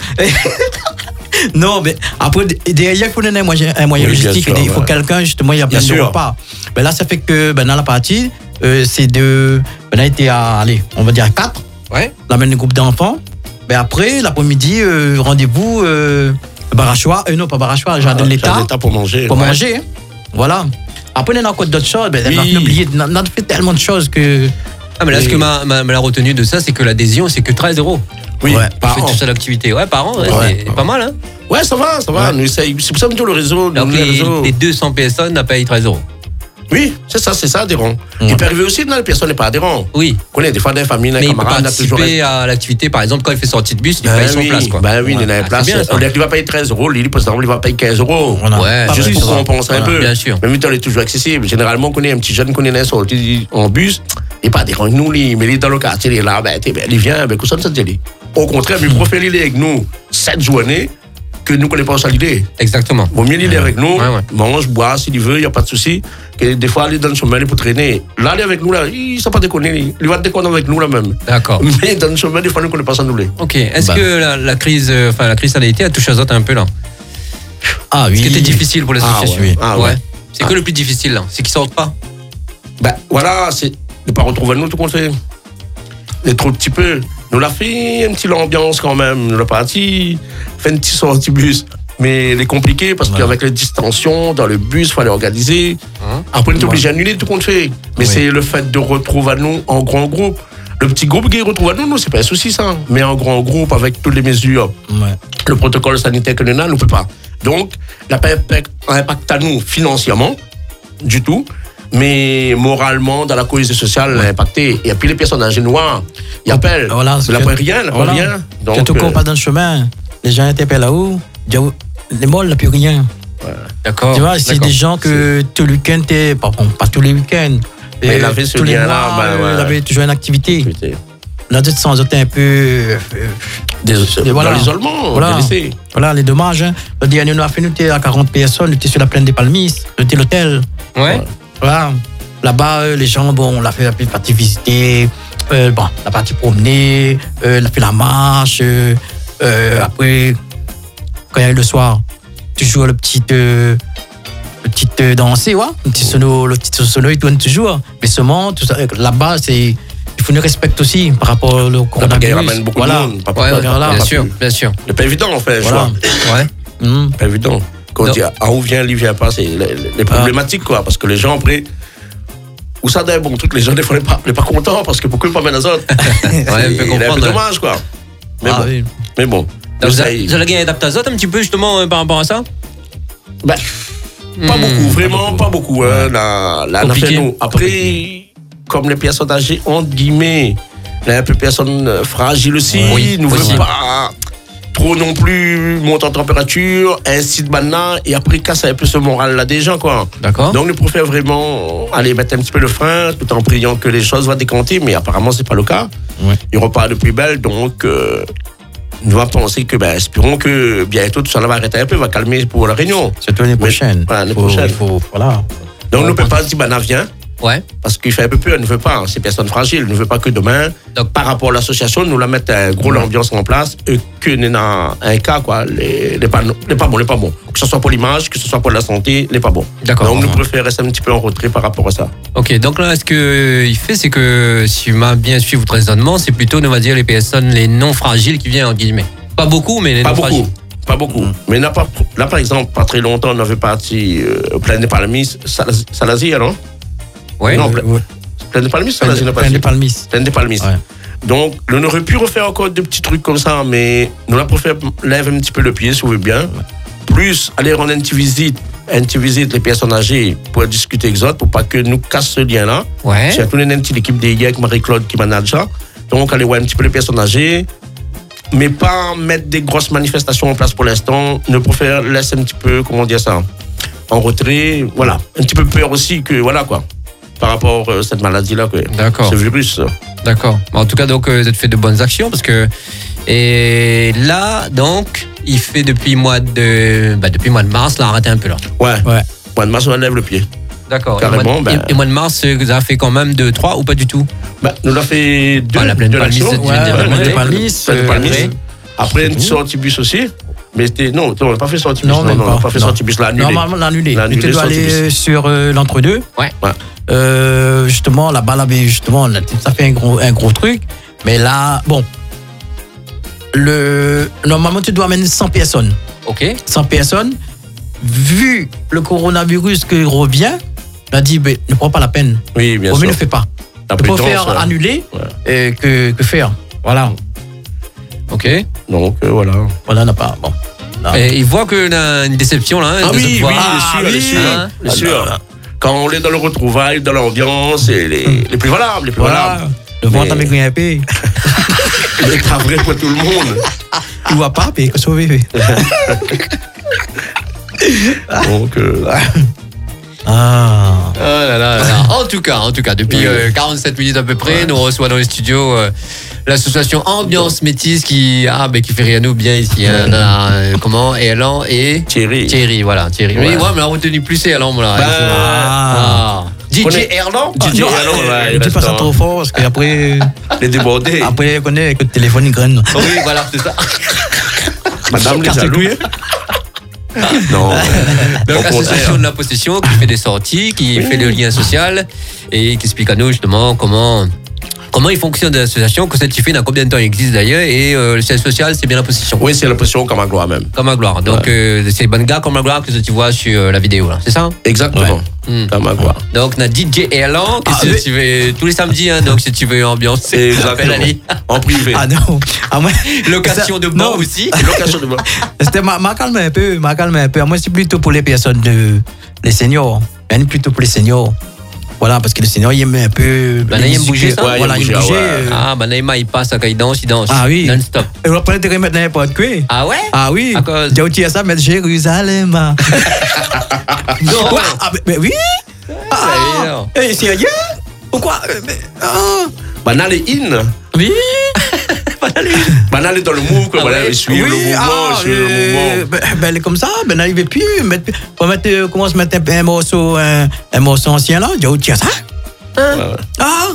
Non, mais après, derrière, il faut donner un moyen, un moyen Oui, bien logistique. sûr, Il faut ouais. quelqu'un, justement, il y a Bien plein de sûr. repas. Mais là, ça fait que ben, dans la partie, euh, c'est de. Ben, on a été à, allez, on va dire à quatre. Ouais. On amène un groupe d'enfants. Mais après, l'après-midi, euh, rendez-vous, euh, Barachois, euh, non, pas Barachois, le jardin de l'État. Jardin d'État pour manger. Pour Ouais. manger. hein. Voilà. Après, on a encore d'autres choses. Ben, Oui. on a oublié, on a fait tellement de choses que. Ah, mais là, ce Et- que m'a, m'a, m'a retenu de ça, c'est que l'adhésion, c'est que treize euros. Oui, Ouais. par Fait an. toute cette activité. Ouais, par an, ouais, Ouais. c'est pas mal, hein. Ouais, ça va, ça va. Nous, c'est c'est pour ça que nous, le réseau. Donc, nous, le les, réseau. les deux cents personnes n'a payé treize euros. Oui, c'est ça, c'est ça, adhérent. Ouais. Il peut arriver aussi dans les personnes n'est pas adhérent. Oui. On connaît des fois des familles, des Mais il peut camarades, on a toujours. participer à l'activité, par exemple, quand il fait sortie de bus, il Ben paye son oui, place, quoi. Ben oui, il Ouais. est dans les Ah, places. c'est bien, ça. On dit qu'il va payer treize euros, lui, par exemple, il va payer quinze euros. Voilà. Ouais, Pas Juste plus, pour ça va. compenser un Voilà. peu. Bien sûr. Mais il est toujours accessible. Généralement, on connaît un petit jeune qu'on est sorti en bus, il n'est pas adhérent avec nous, lui, mais il est dans le quartier, il est là, ben, t'es- ben, il vient, ben, que ça ne se dit. Au contraire, il préfère l'idée avec nous cette journée que nous ne connaissons pas sa l'idée. Exactement. Vaut mieux l'idée avec nous, Ouais, ouais. mange, boit s'il veut, il n'y a pas de souci. Que des fois, aller dans le chemin pour traîner. Là, aller avec nous, là, il ne sait pas déconner. lui. Il va déconner avec nous là même. D'accord. Mais dans le chemin, des fois, nous ne connaissons pas ça nous. les. Ok. Est-ce Bah. que la, la crise, euh, enfin la crise sanitaire a touché à autres un peu là? Ah oui. Ce qui était difficile pour l'association. Ah ouais. Ah ouais. C'est que le plus difficile là, c'est qu'ils sortent pas. Ben voilà, c'est de ne pas retrouver nous tout compte fait. Les trop petit peu. Nous l'a fait une petite ambiance quand même. Nous l'a parti, fait une petite sortie bus. Mais elle est compliquée parce qu'avec les distensions dans le bus, il fallait organiser. Hein? Après, on est obligé d'annuler tout compte fait. Mais Oui. c'est le fait de retrouver à nous en grand groupe. Le petit groupe qui retrouve à nous, nous, c'est pas un souci ça. Mais en grand groupe avec toutes les mesures, Ouais. le protocole sanitaire que nous avons, nous ne peut pas. Donc, n'a pas impact impact à nous financièrement, du tout, mais moralement, dans la cohésion sociale, elle a impacté. Et puis les personnes âgées noires, ils appellent. Voilà, Ils n'apprennent rien, ils n'apprennent voilà. rien. Donc, Surtout quand on euh, passe dans le chemin, les gens interpellent là-haut, disent, les molles, n'a plus rien. D'accord. Tu vois, c'est D'accord. des gens que tous les week-ends, t'es- pas, bon, pas tous les week-ends, Mais euh, il avait ce tous les lien-là, mois, ben, euh, ouais. il avait toujours une activité. écoutez, Là, de temps en temps, un peu. euh, des- Et voilà. Dans l'isolement, Voilà. délaissé. Voilà, les dommages. Hein. Le dernier, nous a fait, nous étions à quarante personnes, nous étions sur la plaine des Palmis, nous étions l'hôtel. Ouais. Voilà. Là-bas, euh, les gens, bon, on l'a fait la partie visiter, euh, bon, la partie promener, euh, on a fait la marche. euh, euh, après, quand il y a eu le soir, toujours le petit. Euh, le petit euh, danser, ouais. Le petit sono, le petit sono, il tourne toujours. Mais seulement, tout ça, euh, là-bas, c'est. Il faut nous respecter aussi par rapport au Papa coronavirus. ramène beaucoup voilà. de monde. Papa, Ouais, papa, voilà. bien papa, sûr, papa. bien sûr. C'est pas évident, en fait, Voilà. choix. Ouais. Hum. Pas évident. Quand on Non. dit ah, où vient, lui vient pas, c'est les, les problématiques, quoi. Parce que les gens, après, où ça d'un bon truc, les gens, des fois, ne sont pas, pas contents parce que pourquoi ils pas mettre les autres Ouais, on peut C'est un peu comprendre. ouais. dommage, quoi. Mais Ah bon. oui. Mais bon. Donc, Nous, Vous ça, avez vous avez gagné d'aptazote un petit peu justement euh, par rapport à ça? bah, pas Hmm. beaucoup, vraiment pas beaucoup. Hein, là, là, on a fait, Compliqué. nous. Après, comme les personnes âgées, entre guillemets, les un peu personnes euh, fragiles aussi, Oui, nous aussi. veulent pas trop non plus monter en température, ainsi de maintenant, et après casser un peu ce moral-là des gens, quoi. D'accord. Donc, nous préférons vraiment aller mettre un petit peu le frein, tout en priant que les choses vont décanter, mais apparemment, c'est pas le cas. Ouais. Il repart de plus belle, donc euh, nous allons penser que, ben, espérons que bientôt tout ça va arrêter un peu, va calmer pour la réunion. Surtout l'année prochaine. voilà, l'année Faut- prochaine. il faut- voilà. Donc, nous ne pouvons pas dire, ben, viens, Ouais. parce qu'il fait un peu peur, elle ne veut pas, ces personnes fragiles, elle ne veut pas que demain, Donc- par rapport à l'association, nous la mettre un gros ambiance en place, et que nous dans un cas, quoi, les, les, pas, les pas bons, les pas bons. Que ce soit pour l'image, que ce soit pour la santé, les pas bons. D'accord. Donc, nous préférons rester un petit peu en retrait par rapport à ça. Ok, donc là, ce qu'il fait, c'est que, si je m'a bien suivi votre raisonnement, c'est plutôt, on va dire, les personnes, les non fragiles qui viennent, en guillemets. Pas beaucoup, mais les Pas non beaucoup. fragiles. Pas beaucoup. Mais n'a pas, là, par exemple, pas très longtemps, on avait parti euh, au plein des Palmis, Salaz- Salazir, non Ouais. Non, Euh, plein, ouais. plein des Palmis, Plein Salazir, de- n'a pas plein dit. de Palmis. Plein des Palmis. Ouais. Donc, on aurait pu refaire encore des petits trucs comme ça, mais nous, la préfère lève un petit peu le pied, si vous voulez bien. Plus, aller rendre une petite visite, une petite visite les personnes âgées pour discuter avec eux autres, pour pas que nous casse ce lien-là. Ouais. J'ai tourné une petite équipe d'hier avec Marie-Claude qui manage ça. Donc, aller voir un petit peu les personnes âgées, mais pas mettre des grosses manifestations en place pour l'instant. Nous préfère laisser un petit peu, comment dire ça, en retrait. Voilà. Un petit peu peur aussi que, voilà quoi, par rapport à cette maladie-là, quoi. D'accord. Ce virus. D'accord. En tout cas, donc, euh, vous avez fait de bonnes actions parce que. Et là, donc, il fait depuis mois de, bah, depuis mois de mars, là, arrêtez un peu là. Ouais. Ouais. Mois de mars, on lève le pied. D'accord. Carrément, Et mois, de- ben- et mois de mars, euh, vous avez fait quand même deux, trois ou pas du tout? Bah, nous l'a fait deux. Ah, la pleine deux palmiste, actions. tu Ouais, viens de dire, la ouais. pleine palmiste, Pleine euh, palmiste. après. Après, une sortie bus aussi. Mais c'était. Non, on n'a pas fait sortie bus. Non, Non, même non, on n'a pas. pas fait Non. sortie bus, l'a annulé. Normalement, l'annulé. L'annulé, Tu dois sortie aller bus. sur euh, l'entre-deux. Ouais. Ouais. Euh, justement, là-bas, là, mais justement, là, ça fait un gros, un gros truc. Mais là, bon. Le, normalement, tu dois amener cent personnes. Ok. cent personnes. Vu le coronavirus qui revient, on a dit, ben, ne prends pas la peine. Oui, bien Au mieux, sûr. ne fais pas. La Tu peux prudence, faire ouais. annuler Ouais. euh, que, que faire. Voilà. Ok. Donc, euh, voilà. Voilà, n'a pas. Bon. Là. Et il voit qu'on a une déception là. hein, Ah de oui, cette oui, fois. bien Ah, sûr, bien oui. sûr. Hein. Bien sûr. Quand on est dans le retrouvail, dans l'ambiance, c'est les, les plus valables, les plus Voilà. valables. Le ventre Mais- avec un épée. C'est pas vrai pour tout le monde. Tu vois pas, puis que sauver. Donc, euh, Ah. Oh là là là là. En tout cas, en tout cas, depuis Oui. euh, quarante-sept minutes à peu près, nous reçoit dans les studios euh, l'association Ambiance Métis qui, ah, ben, qui fait rien nous bien ici. Hein, dans la- euh, comment Erlan et Thierry. Thierry, voilà, Thierry. Oui, Ouais. ouais, mais la retenu plus c'est Erlan, moi là. Bah, ah. D J connais- Erlan D J non, Erlan, euh, là, ne il dis pas reste ça en- trop fort, parce qu'après, Les débordés. après, on connaît que le téléphone, il graine. Oui, voilà, c'est ça. Madame les Carte jaloux. couille. Non. Donc, Au l'association contraire. de la possession qui fait des sorties, qui fait le lien social et qui explique à nous justement comment. Comment il fonctionne l'association, que cette fait, dans combien de temps il existe d'ailleurs, et euh, le siège social, c'est bien la possession. Oui, c'est l'impression comme à gloire même. Comme à gloire. Donc, euh, c'est les bonnes gars comme à gloire que tu vois sur euh, la vidéo, là. C'est ça? Exactement. Hmm. Comme à gloire. Donc, on a D J Erlan, qui Ah, si mais- tu veux, tous les samedis, hein, donc si tu veux ambiance, appelle Exactement. Ali. En privé. Ah non. Ah, moi, Location de Non. banc aussi. Location de banc. C'était ma, ma calme un peu, ma calme un peu. Moi, c'est plutôt pour les personnes, de, les seniors. Elle est plutôt pour les seniors. Voilà, parce que les seniors, ils aiment un peu. Ben, les ils aiment musiques, bouger ça. ouais, Voilà, ils ils aiment aiment bouger, bouger. ouais. euh, Ah, ben Naïma, il passe, il danse, il danse. Ah oui. Non-stop. Et on va prendre te remettre n'importe quoi. Ah ouais? Ah oui. À cause- J'ai oublié ça, mettre Jérusalem. Non. Ouais, ah, mais, mais oui. alors. Ah, eh, sérieux? Pourquoi? Euh, mais, ah, Banal et in. oui. Banal est dans le move, quoi. Ah Voilà, ouais. suivre le mouvement, ah, suivre le euh, mouvement. ben, ben, elle est comme ça, ben, n'arrivez plus. Mettre, on va mettre, euh, comment on se met un, un morceau, un, un morceau ancien là? J'ai oublié ça. Ouais, ouais. Ah.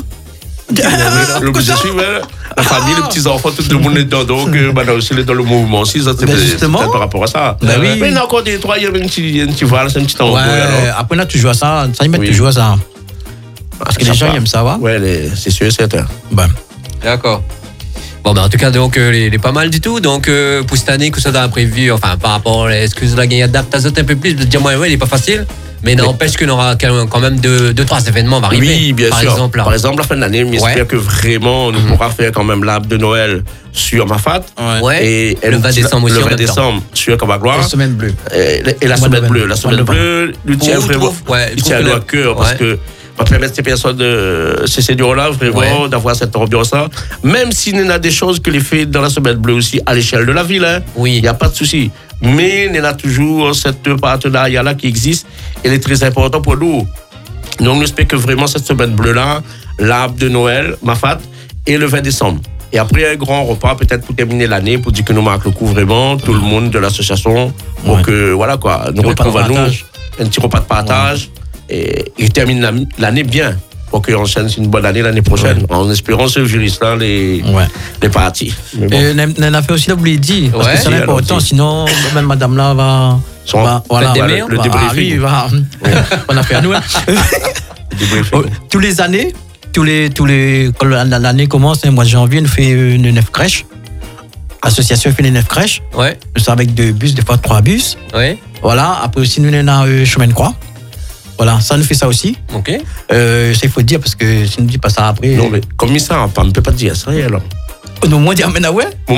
Ah, Le comme ça. je suis, ouais, la famille, les petits-enfants, tout le monde est dedans. Donc, euh, bah, aussi, il est dans le mouvement aussi. Ça, c'est Ben, peut-être justement. peut-être par rapport à ça. Ben oui. Mais il y en a encore des trois, il y a un petit, un petit voile, c'est un petit Ouais, tango. alors. après là, tu joues à ça. Ça, ils mettent Oui. tu joues à ça. Parce que les gens, ils aiment ça, va? Ouais, les- c'est sûr et certain. Ben. D'accord. Bon, ben, en tout cas, donc, euh, il est pas mal du tout. Donc, euh, pour cette année, que ça a prévu, enfin, par rapport à l'excuse de la gagne adaptation un peu plus, de dire, moi, ouais, il est pas facile. Mais n'empêche qu'on aura quand même deux, deux, trois événements va arriver. Oui, bien par sûr. Exemple, là. Par exemple, la fin de l'année, j'espère Ouais. que vraiment, on pourra faire quand même l'arbre de Noël sur Mafat. Ouais. Et Le un vingt petit- décembre aussi Le en vingt même temps. décembre sur Kabagloire. La semaine bleue. Et, et la Mois de semaine bleue. novembre. La semaine Mois de bleue, lui tient Pour- vraiment, trouve- ouais, lui trouve tient que à le- cœur parce ouais. que va permettre ces personnes de ces seniors-là vraiment Ouais. d'avoir cette ambiance-là. Même s'il y en a des choses que les fait dans la semaine bleue aussi à l'échelle de la ville. Hein. Oui. Il n'y a pas de souci. Mais il y en a toujours cette partenariat-là qui existe. Et il est très important pour nous. Donc, on espère que vraiment cette semaine bleue-là, l'arbre de Noël, Mafat, et le vingt décembre. Et après, un grand repas, peut-être pour terminer l'année, pour dire que nous marquons le coup vraiment, tout le monde de l'association. Donc, euh, voilà quoi. Nous Petit repas de retrouvons à nous partage. un petit repas de partage. Et, et termine la- l'année bien. Pour qu'on enchaîne une bonne année l'année prochaine. En espérant ce juriste-là, les, Ouais. les parties. Mais bon. Et on a fait aussi, là, vous l'avez dit. Parce Ouais. que c'est Si, important, alors, si. sinon, même madame là va. Son- va voilà, des va- meilleurs, le va- débriefing. ah oui, va. On a fait à nous. hein. Débriefing. Oh, tous les années, tous les, tous les, quand la- la- l'année commence, le mois de janvier, on fait une neuf crèches. L'association fait les neuf crèches. Ouais, C'est avec deux bus, des fois trois bus. ouais, Voilà. Après aussi, nous, on a euh, chemin de croix. Voilà, ça nous fait ça aussi. ok. Euh, ça, il faut dire parce que si on ne dit pas ça après. Non, mais comme ça, on ne peut pas dire ça, alors. Oh, non, moi, on dit Amen, ah ouais. Bon.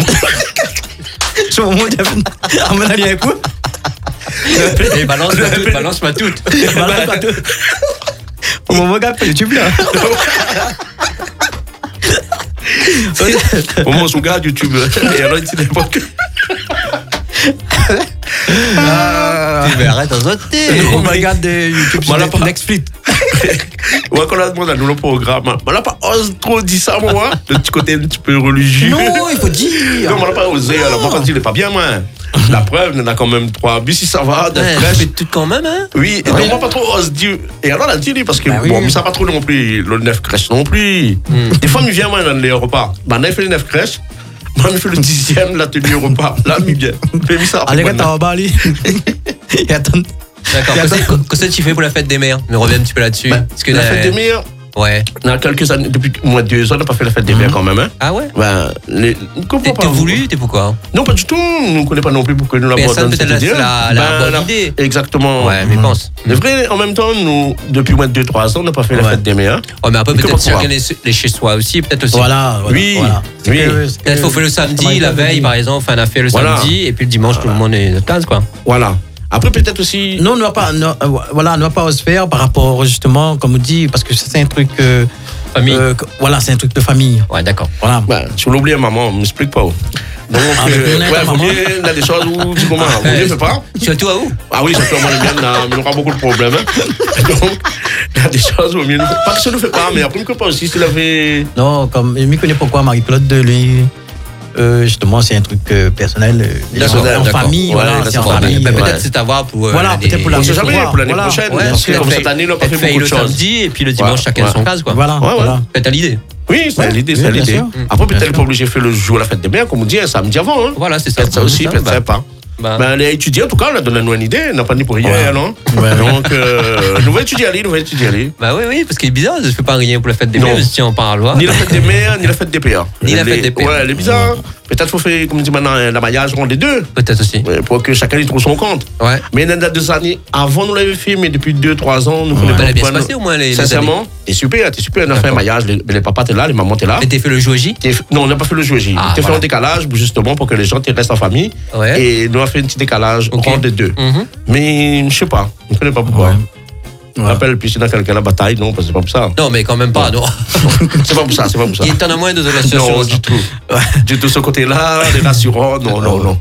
Je moi, on dit Amen, Amen, allez, un coup. Et balance-moi tout, balance-moi tout. Voilà, pas tout. On me regarde pas YouTube là. Au moins, on regarde YouTube. Et alors, il dit n'importe quoi. Mais arrête en sauter. On me regarde de YouTube sur Voilà, pas- Netflix. Ouais, quand on a demandé à nous le programme, on n'a pas osé trop dire ça, moi. Le petit côté un petit peu religieux. Non, il faut dire. Non, on n'a pas osé. Alors, moi, quand il n'est pas bien, moi. La preuve, il y en a quand même trois. Mais si ça va, des Ouais, fraîches. fait tout quand même, hein. Oui, et donc, moi, pas trop, on se dit. Et alors, elle a dit, lui, parce que, Bah oui. bon, mais ça pas trop non plus. Le neuf crèches non plus. Des fois, il vient, moi, dans les repas. Bah, on a fait les neuf crèches. Moi, il fait le dixième, l'atelier au repas. Là, il vient. Il fait ça. Allez, regarde, t'as bas, allez. Et attends. D'accord. Qu'est-ce que tu fais pour la fête des mères? On revient un petit peu là-dessus. Bah, Parce que la fête des mères, Ouais. on a quelques années, depuis au moins deux ans, on n'a pas fait la fête des mères quand même. Hein. Ah ouais. Ben, les, on T'es comprend t'es pas. voulu, t'es pourquoi? Non, pas du tout. On ne connaît pas non plus pourquoi nous Mais l'avons ça, donné peut-être cette la- idée. la- la bonne la- idée. Exactement. Ouais, mais pense. C'est vrai, en même temps, nous, depuis au moins deux trois ans, on n'a pas fait la Ouais. fête des mères. Ouais, mais après, Mais peut-être comment chacun pouvoir les, les chez soi aussi, peut-être aussi. Voilà, voilà. Oui, voilà. C'est oui. que- c'est que- Peut-être faut faire le samedi, la veille, par exemple. Enfin, on a fait le Voilà. samedi, et puis le dimanche, tout le monde est de place, quoi. Voilà. Après, peut-être aussi. Non, on ne va pas, non, euh, voilà, on ne va pas se faire par rapport justement, comme on dit, parce que c'est un truc, euh, Famille. euh, que- voilà, c'est un truc de famille. Ouais, d'accord. Voilà. Ben, tu l'oublies, maman, ne m'explique pas. Donc, Ah, mais euh, on est ouais, ta vaut maman. mieux, il y a des choses où tu commences. Vaut mieux, fais pas. Surtout à où? Ah oui, c'est sûrement le bien, mais on aura beaucoup de problèmes. Hein. Donc, il y a des choses où mieux. ne fait- Pas que ça ne fait pas, mais après, ne pas aussi, s'il avait. Non, comme, je ne connais pourquoi Marie-Claude, lui, euh, justement, c'est un truc euh, personnel. euh, Personnel, en d'accord. famille, Ouais, voilà, là, c'est en c'est famille. Bah, ouais. peut-être c'est à voir pour. euh, Voilà, des- peut-être pour la On sait Faut jamais, voir, pour l'année voilà. prochaine. Ouais, parce que elle comme fait- cette année, on n'a pas elle fait fait beaucoup de le choses. samedi, et puis le dimanche, Ouais, chacun ouais. son case, quoi. Voilà, Ouais, ouais. voilà. Peut-être à l'idée. Oui, c'est Ouais, l'idée, oui, c'est bien l'idée. sûr. Après, Bien peut-être sûr. pas obligé de faire le jour à la fête des mères, comme on dit, un samedi avant. Hein. Voilà, c'est ça. Peut-être ça aussi, peut-être Bah, sympa. bah. Ben, les étudiants, en tout cas, on a donné nous une idée, on n'a pas dit pour rien, Ouais. non Ouais. Donc, euh, nous va étudier aller, nous va étudier aller. Bah oui, oui, parce qu'il est bizarre, je fais pas rien pour la fête des Non. mères, si on parle, loi. Ni la fête des mères, ni la fête des pères. Ni la Les- fête des pères. Ouais, elle est bizarre. Peut-être faut faire, comme on dit maintenant, un mariage entre les deux, Peut-être aussi. ouais, pour que chacun y trouve son compte. Ouais. Mais il y a deux années, avant, nous l'avons fait, mais depuis deux trois ans, nous ne Bah, connaissons elle a bien pas. se passé au moins les. les Sincèrement, t'es super, t'es super. On a fait un D'accord. mariage, les, les papas étaient là, les mamans étaient là. années. Et t'es fait le jour J? T'es- Non, on n'a pas fait le jeu J. Ah, on t'a fait voilà. un décalage, justement, pour que les gens te restent en famille. Ouais. Et nous avons fait un petit décalage Ok. entre les deux. Mhm. Mais je sais pas, je ne connais pas pourquoi. Ouais. Je Ouais. rappelle, puis c'est dans quelqu'un la bataille, non, parce que c'est pas pour ça. Non, mais quand même pas, non. C'est pas pour ça, c'est pas pour ça. Il t'en a moins de l'association. Non, du tout. Du tout ce côté-là, les rassurants, non, non, non.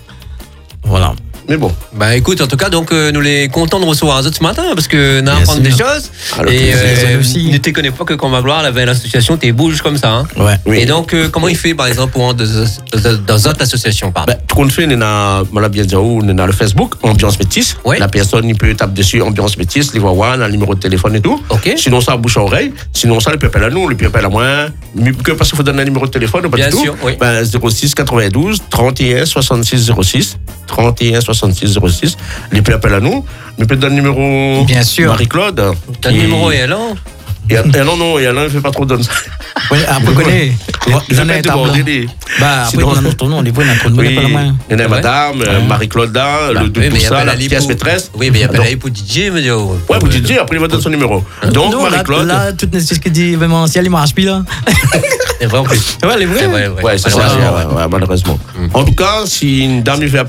Voilà. Mais bon. Bah écoute, en tout cas, donc euh, nous les contents de recevoir un autre ce matin parce que nous Bien apprendre des sûr. choses. Alors, et plaisir, euh, aussi. ne te connais pas que quand Magloire elle avait l'association, t'es bouge comme ça. Hein. Ouais. Oui. Et donc, euh, comment il fait par exemple pour dans, dans, dans d'autres associations, pardon. Ben, tout compte fait, on a, on l'a bien dit, on a le Facebook, Ambiance Métis. Oui. La personne, il peut taper dessus, Ambiance Métis, les voir, on a le numéro de téléphone et tout. Ok. Sinon, ça, bouche à oreille. Sinon, ça, il peut appeler à nous, il peut appeler à moi. Mais que parce qu'il faut donner un numéro de téléphone, pas Bien du sûr, tout. oui. Ben, zéro six quatre-vingt-douze trente et un soixante-six zéro six. trente et un soixante-six zéro six. Il peut appeler à nous. Il peut donner le numéro. Bien sûr. Marie-Claude. T'as le numéro et alors Et, et non, non, et Alain, il ne fait pas trop de ça. Ouais, après, connaît. Je J'en vais ai te un tableau. demander les. Bah, après, Sinon- on a notre nom, on les voit, on a notre nom, Oui, pas la main. il y en a Ouais. madame, euh, Marie-Claude là, le Oui, tout mais il y a ça, pas la la pièce lipo. maîtresse. Oui, mais il y a pas Donc, la lipo D J, me dit. oh. Ouais, vous dites, après il va donner son numéro. Donc, Non, là, Marie-Claude. là, tout ce que dit événementiel, il marche plus, là. C'est vrai en plus. Ouais, les vrais. C'est vrai, ouais. Ouais, c'est ça, Malheureusement. ouais, ouais, malheureusement. En tout cas, si une dame il veut